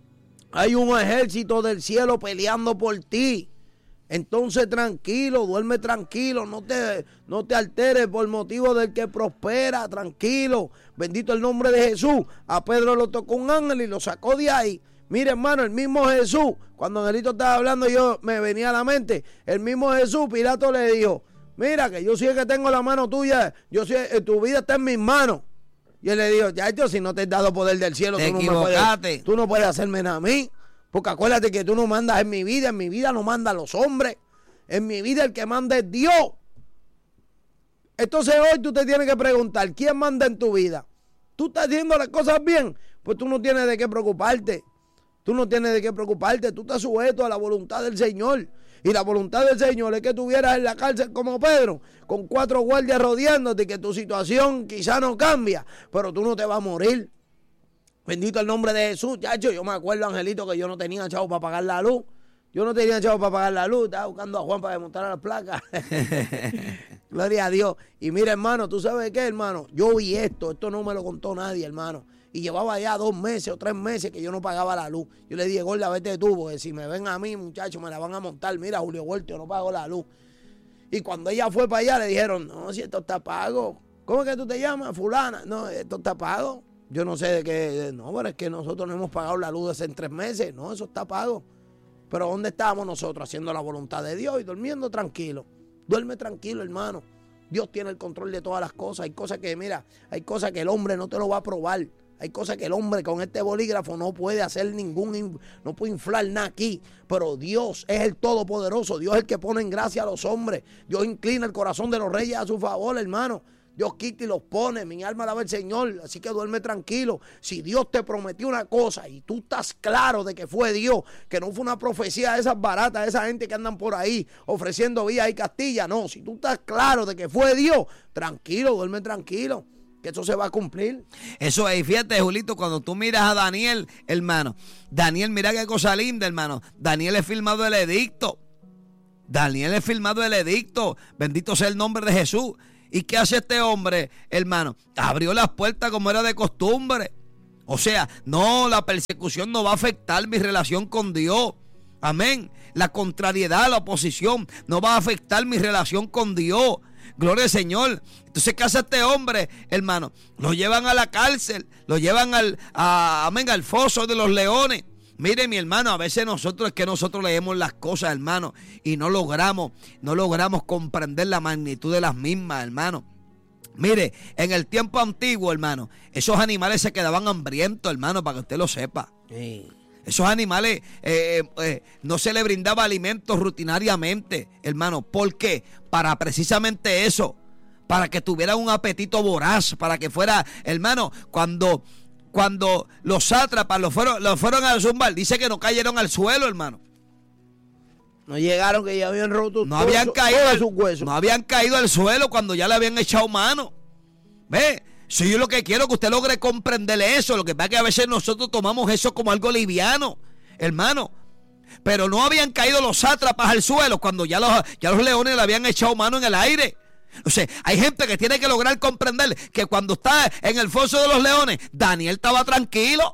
Hay un ejército del cielo peleando por ti. Entonces tranquilo, duerme tranquilo, no te, no te alteres por motivo del que prospera, tranquilo. Bendito el nombre de Jesús. A Pedro lo tocó un ángel y lo sacó de ahí. Mire, hermano, el mismo Jesús, cuando Angelito estaba hablando, yo me venía a la mente, el mismo Jesús, Pilato le dijo: mira, que yo sí es que tengo la mano tuya, yo sí, tu vida está en mis manos. Y él le dijo: ya, yo, si no te he dado poder del cielo,
te
tú no, me puedes, tú no puedes hacerme nada a mí. Porque acuérdate que tú no mandas en mi vida, en mi vida no mandan los hombres, en mi vida el que manda es Dios. Entonces hoy tú te tienes que preguntar: ¿quién manda en tu vida? ¿Tú estás haciendo las cosas bien? Pues tú no tienes de qué preocuparte. Tú no tienes de qué preocuparte. Tú estás sujeto a la voluntad del Señor. Y la voluntad del Señor es que estuvieras en la cárcel como Pedro, con cuatro guardias rodeándote, y que tu situación quizá no cambia, pero tú no te vas a morir. Bendito el nombre de Jesús. Chacho, yo me acuerdo, Angelito, que yo no tenía chavo para pagar la luz. Yo no tenía chavo para pagar la luz. Estaba buscando a Juan para desmontar las placas. Gloria a Dios. Y mira, hermano, ¿tú sabes qué, hermano? Yo vi esto. Esto no me lo contó nadie, hermano. Y llevaba ya dos meses o tres meses que yo no pagaba la luz. Yo le dije, gorda, vete tú, porque si me ven a mí, muchachos, me la van a montar. Mira, Julio Huerto, yo no pago la luz. Y cuando ella fue para allá, le dijeron, no, si esto está pago. ¿Cómo es que tú te llamas, fulana? No, esto está pago. Yo no sé de qué. No, pero es que nosotros no hemos pagado la luz hace tres meses. No, eso está pago. Pero ¿dónde estábamos nosotros? Haciendo la voluntad de Dios y durmiendo tranquilo. Duerme tranquilo, hermano. Dios tiene el control de todas las cosas. Hay cosas que, mira, hay cosas que el hombre no te lo va a probar. Hay cosas que el hombre con este bolígrafo no puede hacer ningún, no puede inflar nada aquí. Pero Dios es el Todopoderoso. Dios es el que pone en gracia a los hombres. Dios inclina el corazón de los reyes a su favor, hermano. Dios quita y los pone, mi alma alaba al Señor, así que duerme tranquilo. Si Dios te prometió una cosa y tú estás claro de que fue Dios, que no fue una profecía de esas baratas, de esa gente que andan por ahí ofreciendo vías y Castilla, no, si tú estás claro de que fue Dios, tranquilo, duerme tranquilo, que eso se va a cumplir.
Eso es, fíjate, Julito, cuando tú miras a Daniel, hermano, Daniel, mira qué cosa linda, hermano, Daniel es firmado el edicto, Daniel es firmado el edicto, bendito sea el nombre de Jesús. ¿Y qué hace este hombre, hermano? Abrió las puertas como era de costumbre. O sea, no, la persecución no va a afectar mi relación con Dios. Amén. La contrariedad, la oposición no va a afectar mi relación con Dios. Gloria al Señor. Entonces, ¿qué hace este hombre, hermano? Lo llevan a la cárcel, lo llevan al, a, amén, al foso de los leones. Mire, mi hermano, a veces nosotros es que nosotros leemos las cosas, hermano, y no logramos, no logramos comprender la magnitud de las mismas, hermano. Mire, en el tiempo antiguo, hermano, esos animales se quedaban hambrientos, hermano, para que usted lo sepa. Sí. Esos animales eh, eh, no se les brindaba alimentos rutinariamente, hermano. ¿Por qué? Para precisamente eso, para que tuvieran un apetito voraz, para que fuera, hermano, cuando... Cuando los sátrapas los fueron, los fueron a zumbar, dice que no cayeron al suelo, hermano.
No llegaron, que ya habían roto
no habían
todo,
caído
todo
al,
sus huesos.
No habían caído al suelo cuando ya le habían echado mano. ¿Ve? Si yo lo que quiero es que usted logre comprenderle eso. Lo que pasa es que a veces nosotros tomamos eso como algo liviano, hermano. Pero no habían caído los sátrapas al suelo cuando ya los, ya los leones le habían echado mano en el aire. O sea, hay gente que tiene que lograr comprender que cuando está en el foso de los leones, Daniel estaba tranquilo.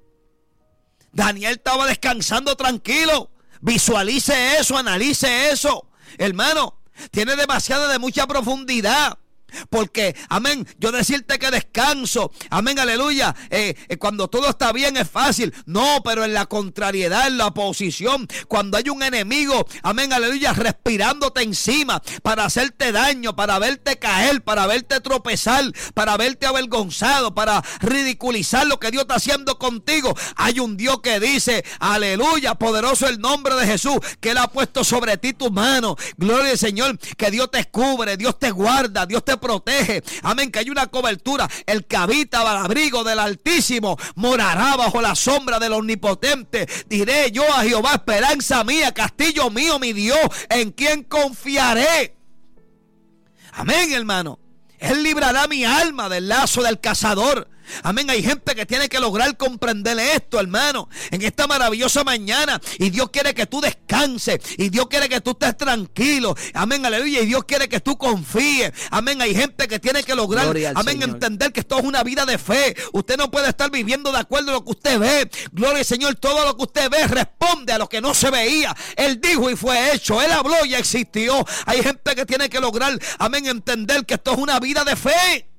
Daniel estaba descansando tranquilo. Visualice eso, analice eso. Hermano, tiene demasiada de mucha profundidad. Porque, amén, yo decirte que descanso, amén, aleluya, eh, eh, cuando todo está bien es fácil. No, pero en la contrariedad, en la oposición, cuando hay un enemigo, amén, aleluya, respirándote encima para hacerte daño, para verte caer, para verte tropezar, para verte avergonzado, para ridiculizar lo que Dios está haciendo contigo, hay un Dios que dice, aleluya, poderoso el nombre de Jesús, que Él ha puesto sobre ti tu mano. Gloria al Señor, que Dios te cubre, Dios te guarda, Dios te protege, amén, que hay una cobertura. El que habita al abrigo del Altísimo morará bajo la sombra del Omnipotente. Diré yo a Jehová, esperanza mía, castillo mío, mi Dios, en quien confiaré. Amén, hermano. Él librará mi alma del lazo del cazador. Amén, hay gente que tiene que lograr comprender esto, hermano, en esta maravillosa mañana. Y Dios quiere que tú descanses, y Dios quiere que tú estés tranquilo. Amén, aleluya, y Dios quiere que tú confíes. Amén, hay gente que tiene que lograr, amén, Señor, entender que esto es una vida de fe. Usted no puede estar viviendo de acuerdo a lo que usted ve. Gloria al Señor, todo lo que usted ve responde a lo que no se veía. Él dijo y fue hecho, Él habló y existió. Hay gente que tiene que lograr, amén, entender que esto es una vida de fe.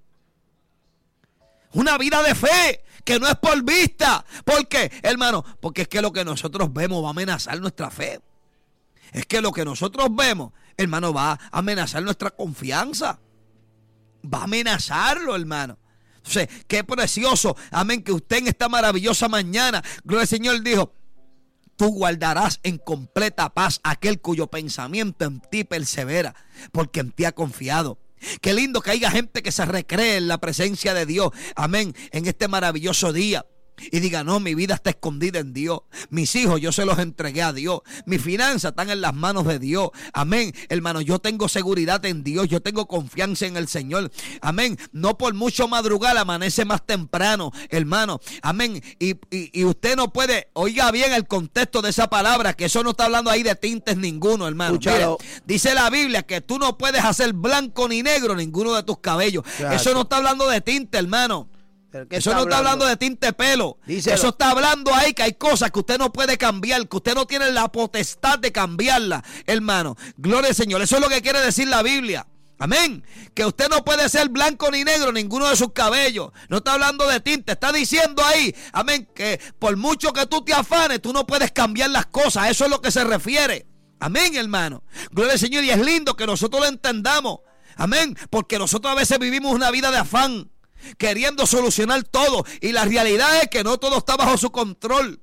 Una vida de fe que no es por vista. ¿Por qué, hermano? Porque es que lo que nosotros vemos va a amenazar nuestra fe. Es que lo que nosotros vemos, hermano, va a amenazar nuestra confianza. Va a amenazarlo, hermano. Entonces, qué precioso, amén, que usted en esta maravillosa mañana, gloria al Señor, dijo: tú guardarás en completa paz aquel cuyo pensamiento en ti persevera, porque en ti ha confiado. Qué lindo que haya gente que se recree en la presencia de Dios, amén, en este maravilloso día. Y diga, no, mi vida está escondida en Dios. Mis hijos yo se los entregué a Dios. Mis finanzas están en las manos de Dios. Amén. Hermano, yo tengo seguridad en Dios. Yo tengo confianza en el Señor. Amén. No por mucho madrugar amanece más temprano, hermano. Amén. Y, y, y usted no puede, oiga bien el contexto de esa palabra, que eso no está hablando ahí de tintes ninguno, hermano. Mire, dice la Biblia que tú no puedes hacer blanco ni negro ninguno de tus cabellos. Claro. Eso no está hablando de tinte, hermano. Eso no está hablando de tinte pelo. Díselo. Eso está hablando ahí que hay cosas que usted no puede cambiar, que usted no tiene la potestad de cambiarla, hermano. Gloria al Señor. Eso es lo que quiere decir la Biblia. Amén. Que usted no puede ser blanco ni negro ninguno de sus cabellos. No está hablando de tinte. Está diciendo ahí, amén, que por mucho que tú te afanes, tú no puedes cambiar las cosas. Eso es lo que se refiere. Amén, hermano. Gloria al Señor. Y es lindo que nosotros lo entendamos. Amén. Porque nosotros a veces vivimos una vida de afán, queriendo solucionar todo, y la realidad es que no todo está bajo su control.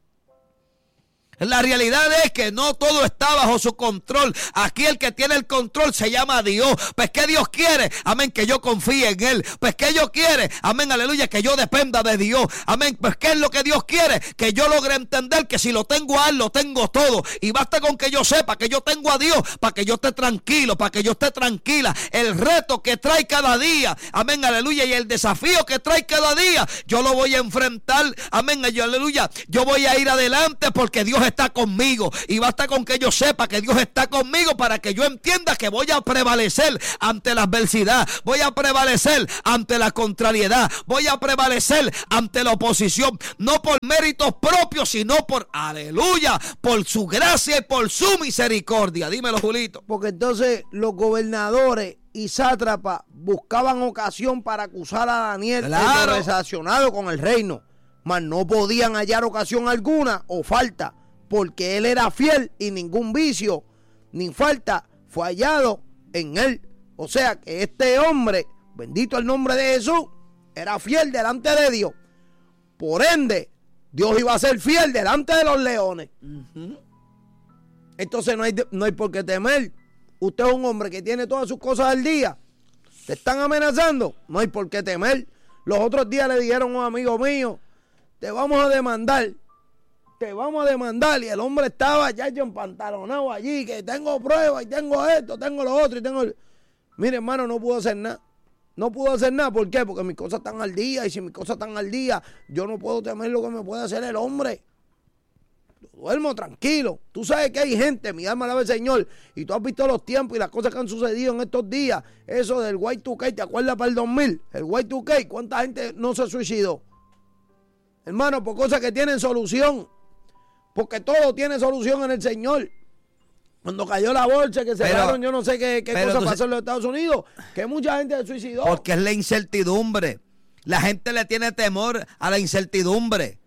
La realidad es que no todo está bajo su control. Aquí el que tiene el control se llama Dios. Pues que Dios quiere, amén, que yo confíe en Él. Pues que Dios quiere, amén, aleluya, que yo dependa de Dios. Amén, pues que es lo que Dios quiere, que yo logre entender que si lo tengo a Él, lo tengo todo. Y basta con que yo sepa que yo tengo a Dios, para que yo esté tranquilo, para que yo esté tranquila. El reto que trae cada día, amén, aleluya, y el desafío que trae cada día, yo lo voy a enfrentar, amén, aleluya. Yo voy a ir adelante porque Dios está conmigo, y basta con que yo sepa que Dios está conmigo para que yo entienda que voy a prevalecer ante la adversidad, voy a prevalecer ante la contrariedad, voy a prevalecer ante la oposición, no por méritos propios, sino por, aleluya, por su gracia y por su misericordia. Dímelo, Julito.
Porque entonces los gobernadores y sátrapas buscaban ocasión para acusar a Daniel, claro, en lo relacionado con el reino, mas no podían hallar ocasión alguna o falta, porque él era fiel y ningún vicio ni falta fue hallado en él. O sea que este hombre, bendito el nombre de Jesús, era fiel delante de Dios. Por ende, Dios iba a ser fiel delante de los leones. Uh-huh. Entonces no hay, no hay por qué temer. Usted es un hombre que tiene todas sus cosas al día. ¿Te están amenazando? No hay por qué temer. Los otros días le dijeron a un amigo mío, te vamos a demandar. Te vamos a demandar. Y el hombre estaba ya empantalonado allí, que tengo pruebas y tengo esto, tengo lo otro y tengo... Mire, hermano, no pudo hacer nada. No pudo hacer nada. ¿Por qué? Porque mis cosas están al día. Y si mis cosas están al día, yo no puedo temer lo que me puede hacer el hombre. Yo duermo tranquilo. Tú sabes que hay gente, mi alma alaba al Señor, y tú has visto los tiempos y las cosas que han sucedido en estos días. Eso del Y dos K, ¿te acuerdas para el dos mil? El Y dos K, ¿cuánta gente no se suicidó? Hermano, por cosas que tienen solución. Porque todo tiene solución en el Señor. Cuando cayó la bolsa, que cerraron, yo no sé qué, qué cosa entonces, pasó en los Estados Unidos, que mucha gente se suicidó.
Porque es la incertidumbre. La gente le tiene temor a la incertidumbre.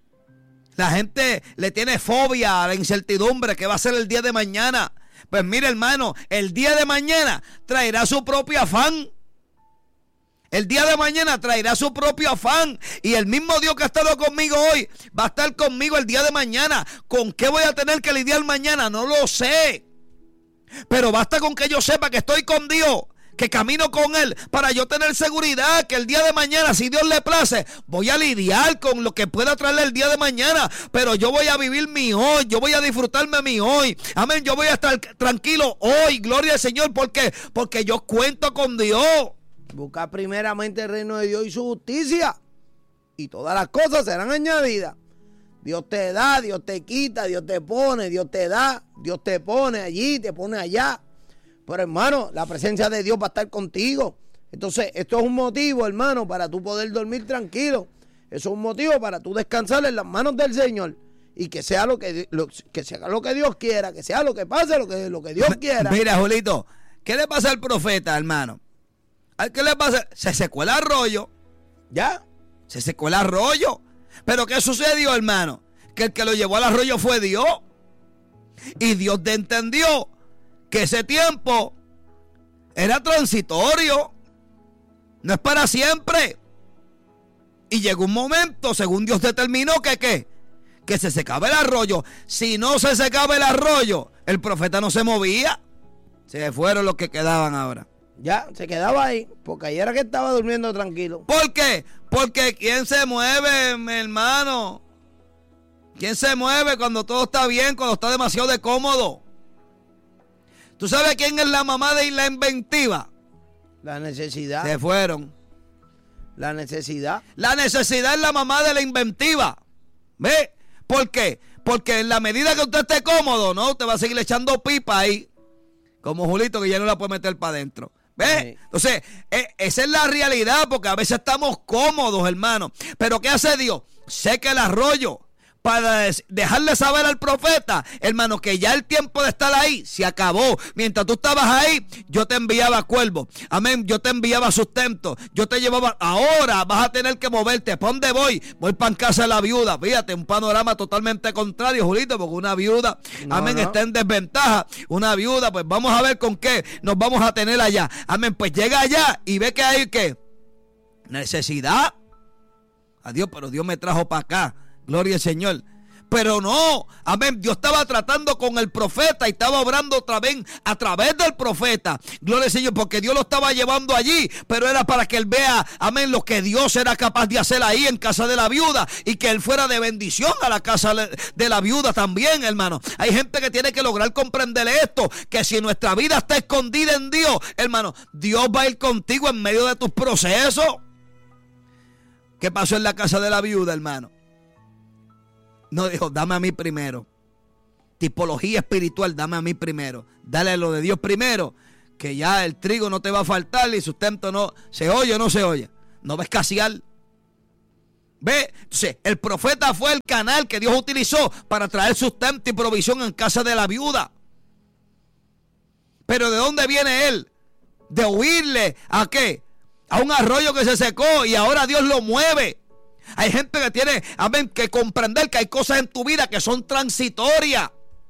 La gente le tiene fobia a la incertidumbre, que va a ser el día de mañana. Pues mire, hermano, el día de mañana traerá su propio afán. El día de mañana traerá su propio afán. Y el mismo Dios que ha estado conmigo hoy va a estar conmigo el día de mañana. ¿Con qué voy a tener que lidiar mañana? No lo sé. Pero basta con que yo sepa que estoy con Dios, que camino con Él, para yo tener seguridad que el día de mañana, si Dios le place, voy a lidiar con lo que pueda traerle el día de mañana. Pero yo voy a vivir mi hoy, yo voy a disfrutarme mi hoy. Amén, yo voy a estar tranquilo hoy. Gloria al Señor. ¿Por qué? Porque yo cuento con Dios.
Busca primeramente el reino de Dios y su justicia, y todas las cosas serán añadidas. Dios te da, Dios te quita, Dios te pone, Dios te da, Dios te pone allí, te pone allá. Pero hermano, la presencia de Dios va a estar contigo. Entonces, esto es un motivo, hermano, para tú poder dormir tranquilo. Eso es un motivo para tú descansar en las manos del Señor. Y que sea lo que, lo, que sea lo que Dios quiera, que sea lo que pase, lo que, lo que Dios quiera.
Mira, Julito, ¿qué le pasa al profeta, hermano? ¿Qué le pasa? Se secó el arroyo. ¿Ya? Se secó el arroyo. ¿Pero qué sucedió, hermano? Que el que lo llevó al arroyo fue Dios. Y Dios te entendió que ese tiempo era transitorio. No es para siempre. Y llegó un momento, según Dios determinó, que ¿qué? Que se secaba el arroyo. Si no se secaba el arroyo, el profeta no se movía. Se fueron los que quedaban ahora.
Ya, se quedaba ahí, porque ayer era que estaba durmiendo tranquilo.
¿Por qué? Porque ¿quién se mueve, mi hermano? ¿Quién se mueve cuando todo está bien, cuando está demasiado de cómodo? ¿Tú sabes quién es la mamá de la inventiva?
La necesidad.
Se fueron.
La necesidad.
La necesidad es la mamá de la inventiva. ¿Ve? ¿Por qué? Porque en la medida que usted esté cómodo, ¿no? Usted va a seguir echando pipa ahí. Como Julito, que ya no la puede meter para adentro. ¿Ves? Sí. Entonces, eh, esa es la realidad, porque a veces estamos cómodos, hermano. Pero ¿qué hace Dios? Seca el arroyo para dejarle saber al profeta, hermano, que ya el tiempo de estar ahí se acabó. Mientras tú estabas ahí, yo te enviaba cuervo. Amén. Yo te enviaba sustento. Yo te llevaba. Ahora vas a tener que moverte. ¿Para dónde voy? Voy para en casa de la viuda. Fíjate, un panorama totalmente contrario, Julito, porque una viuda, no, amén, no. está en desventaja. Una viuda, pues vamos a ver con qué nos vamos a tener allá. Amén. Pues llega allá y ve que hay que necesidad. Adiós, pero Dios me trajo para acá. Gloria al Señor. Pero no, amén, Dios estaba tratando con el profeta y estaba obrando otra vez a través del profeta. Gloria al Señor, porque Dios lo estaba llevando allí, pero era para que él vea, amén, lo que Dios era capaz de hacer ahí en casa de la viuda y que él fuera de bendición a la casa de la viuda también, hermano. Hay gente que tiene que lograr comprender esto, que si nuestra vida está escondida en Dios, hermano, Dios va a ir contigo en medio de tus procesos. ¿Qué pasó en la casa de la viuda, hermano? No dijo, dame a mí primero. Tipología espiritual, dame a mí primero. Dale lo de Dios primero, que ya el trigo no te va a faltar y sustento no. ¿Se oye o no se oye? No va a escasear. ¿Ve? Entonces, el profeta fue el canal que Dios utilizó para traer sustento y provisión en casa de la viuda. Pero ¿de dónde viene él? De huirle ¿a qué? A un arroyo que se secó y ahora Dios lo mueve. Hay gente que tiene, amén, que comprender que hay cosas en tu vida que son transitorias,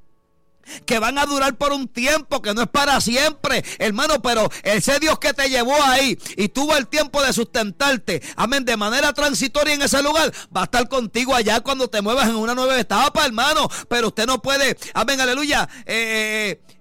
que van a durar por un tiempo, que no es para siempre, hermano, pero ese Dios que te llevó ahí y tuvo el tiempo de sustentarte, amén, de manera transitoria en ese lugar, va a estar contigo allá cuando te muevas en una nueva etapa, hermano. Pero usted no puede, amén, aleluya, eh, eh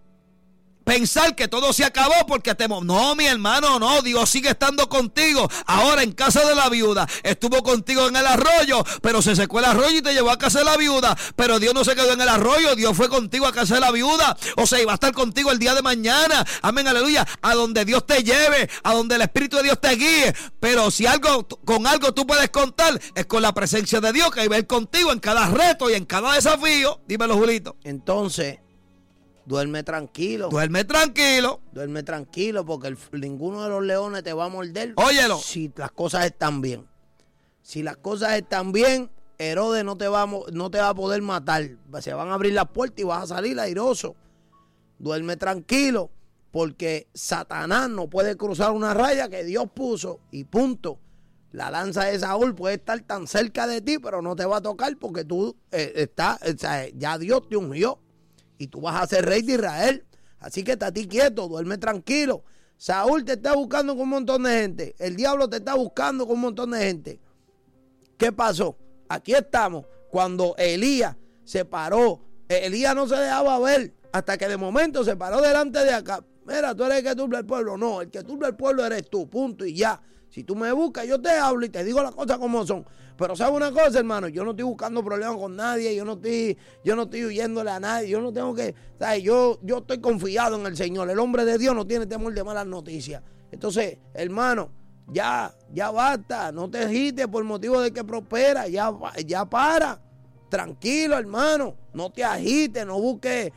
pensar que todo se acabó porque te... No, mi hermano, no. Dios sigue estando contigo. Ahora en casa de la viuda. Estuvo contigo en el arroyo, pero se secó el arroyo y te llevó a casa de la viuda. Pero Dios no se quedó en el arroyo. Dios fue contigo a casa de la viuda. O sea, iba a estar contigo el día de mañana. Amén, aleluya. A donde Dios te lleve, a donde el Espíritu de Dios te guíe. Pero si algo, con algo tú puedes contar, es con la presencia de Dios, que va a ir contigo en cada reto y en cada desafío. Dímelo, Julito.
Entonces, duerme tranquilo.
Duerme tranquilo.
Duerme tranquilo, porque el, ninguno de los leones te va a morder.
Óyelo.
Si las cosas están bien. Si las cosas están bien, Herodes no te va a, no te va a poder matar. Se van a abrir las puertas y vas a salir airoso. Duerme tranquilo, porque Satanás no puede cruzar una raya que Dios puso y punto. La lanza de Saúl puede estar tan cerca de ti, pero no te va a tocar porque tú eh, estás, o sea, ya Dios te ungió. Y tú vas a ser rey de Israel. Así que está a ti quieto, duerme tranquilo. Saúl te está buscando con un montón de gente. El diablo te está buscando con un montón de gente. ¿Qué pasó? Aquí estamos. Cuando Elías se paró, Elías no se dejaba ver hasta que de momento se paró delante de acá. Mira, tú eres el que turba el pueblo. No, el que turba el pueblo eres tú, punto y ya. Si tú me buscas, yo te hablo y te digo las cosas como son. Pero ¿sabes una cosa, hermano? Yo no estoy buscando problemas con nadie, yo no estoy, yo no estoy huyéndole a nadie, yo no tengo que, ¿sabes? Yo, yo estoy confiado en el Señor. El hombre de Dios no tiene temor de malas noticias. Entonces, hermano, ya, ya basta, no te agites por motivo de que prospera, ya, ya para. Tranquilo, hermano, no te agites, no busques eh,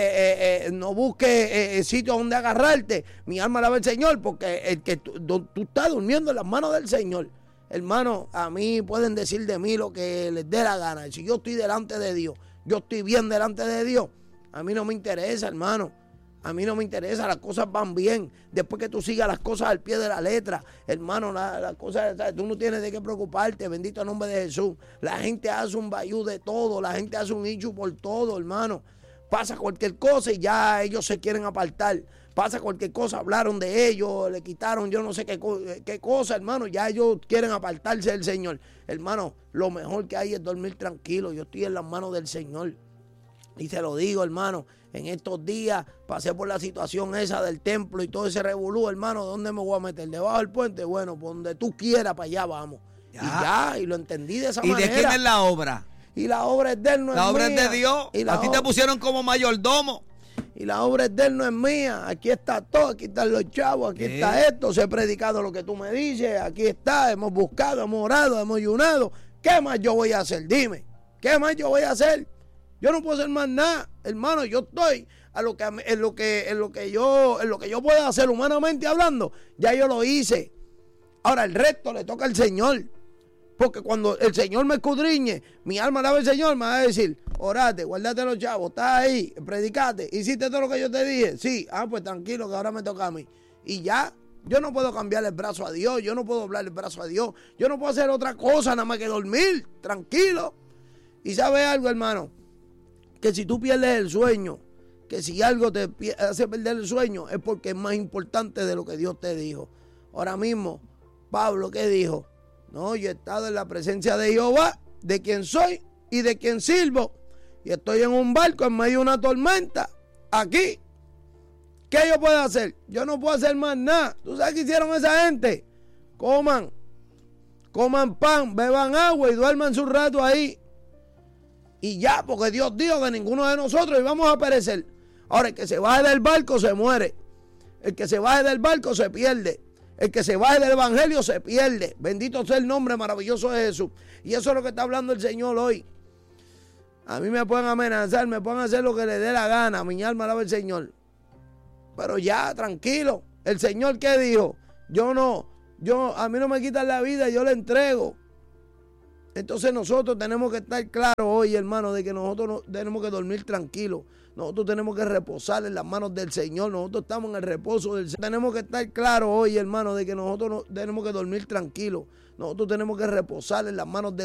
eh, eh, no busques eh, eh, sitios donde agarrarte. Mi alma alaba al Señor, porque el que tú, tú estás durmiendo en las manos del Señor. Hermano, a mí pueden decir de mí lo que les dé la gana. Si yo estoy delante de Dios, yo estoy bien delante de Dios, a mí no me interesa, hermano. A mí no me interesa, las cosas van bien. Después que tú sigas las cosas al pie de la letra, hermano, las la cosas, tú no tienes de qué preocuparte, bendito el nombre de Jesús. La gente hace un bayú de todo, la gente hace un issue por todo, hermano. Pasa cualquier cosa y ya ellos se quieren apartar. Pasa cualquier cosa, hablaron de ellos, le quitaron yo no sé qué, qué cosa, hermano. Ya ellos quieren apartarse del Señor. Hermano, lo mejor que hay es dormir tranquilo. Yo estoy en las manos del Señor. Y se lo digo, hermano, en estos días pasé por la situación esa del templo y todo ese revolú, hermano, ¿dónde me voy a meter? ¿Debajo del puente? Bueno, por donde tú quieras, para allá vamos. Ya. Y ya, y lo entendí de esa
¿Y
manera.
de quién es la obra?
Y la obra es de él, no es mía.
La obra es de Dios.
Y la
a ti te pusieron como mayordomo.
Y la obra es de él, no es mía. Aquí está todo, aquí están los chavos, aquí ¿Qué? está esto. Se ha predicado lo que tú me dices, aquí está, hemos buscado, hemos orado, hemos ayunado. ¿Qué más yo voy a hacer? Dime, ¿qué más yo voy a hacer? Yo no puedo hacer más nada, hermano. Yo estoy a lo que en lo que en lo que yo en lo que yo pueda hacer humanamente hablando, ya yo lo hice. Ahora el resto le toca al Señor. Porque cuando el Señor me escudriñe, mi alma la ve al Señor, me va a decir, orate, guardate los chavos, estás ahí, predicate, hiciste todo lo que yo te dije. Sí, ah, pues tranquilo, que ahora me toca a mí. Y ya, yo no puedo cambiarle el brazo a Dios, yo no puedo doblarle el brazo a Dios, yo no puedo hacer otra cosa nada más que dormir, tranquilo. Y ¿sabes algo, hermano? Que si tú pierdes el sueño, que si algo te hace perder el sueño, es porque es más importante de lo que Dios te dijo. Ahora mismo, Pablo, ¿qué dijo? No, yo he estado en la presencia de Jehová, de quien soy y de quien sirvo. Y estoy en un barco en medio de una tormenta, aquí. ¿Qué yo puedo hacer? Yo no puedo hacer más nada. ¿Tú sabes qué hicieron esa gente? Coman, coman pan, beban agua y duerman su rato ahí. Y ya, porque Dios dijo que ninguno de nosotros íbamos a perecer. Ahora, el que se baje del barco se muere. El que se baje del barco se pierde. El que se baje del evangelio se pierde. Bendito sea el nombre maravilloso de Jesús. Y eso es lo que está hablando el Señor hoy. A mí me pueden amenazar, me pueden hacer lo que les dé la gana. Mi alma alaba al Señor. Pero ya, tranquilo. El Señor, ¿qué dijo? Yo no, yo, a mí no me quitan la vida, yo le entrego. Entonces nosotros tenemos que estar claros hoy, hermano, de que nosotros no, tenemos que dormir tranquilos. Nosotros tenemos que reposar en las manos del Señor. Nosotros estamos en el reposo del Señor. Tenemos que estar claros hoy, hermano, de que nosotros no, tenemos que dormir tranquilos. Nosotros tenemos que reposar en las manos del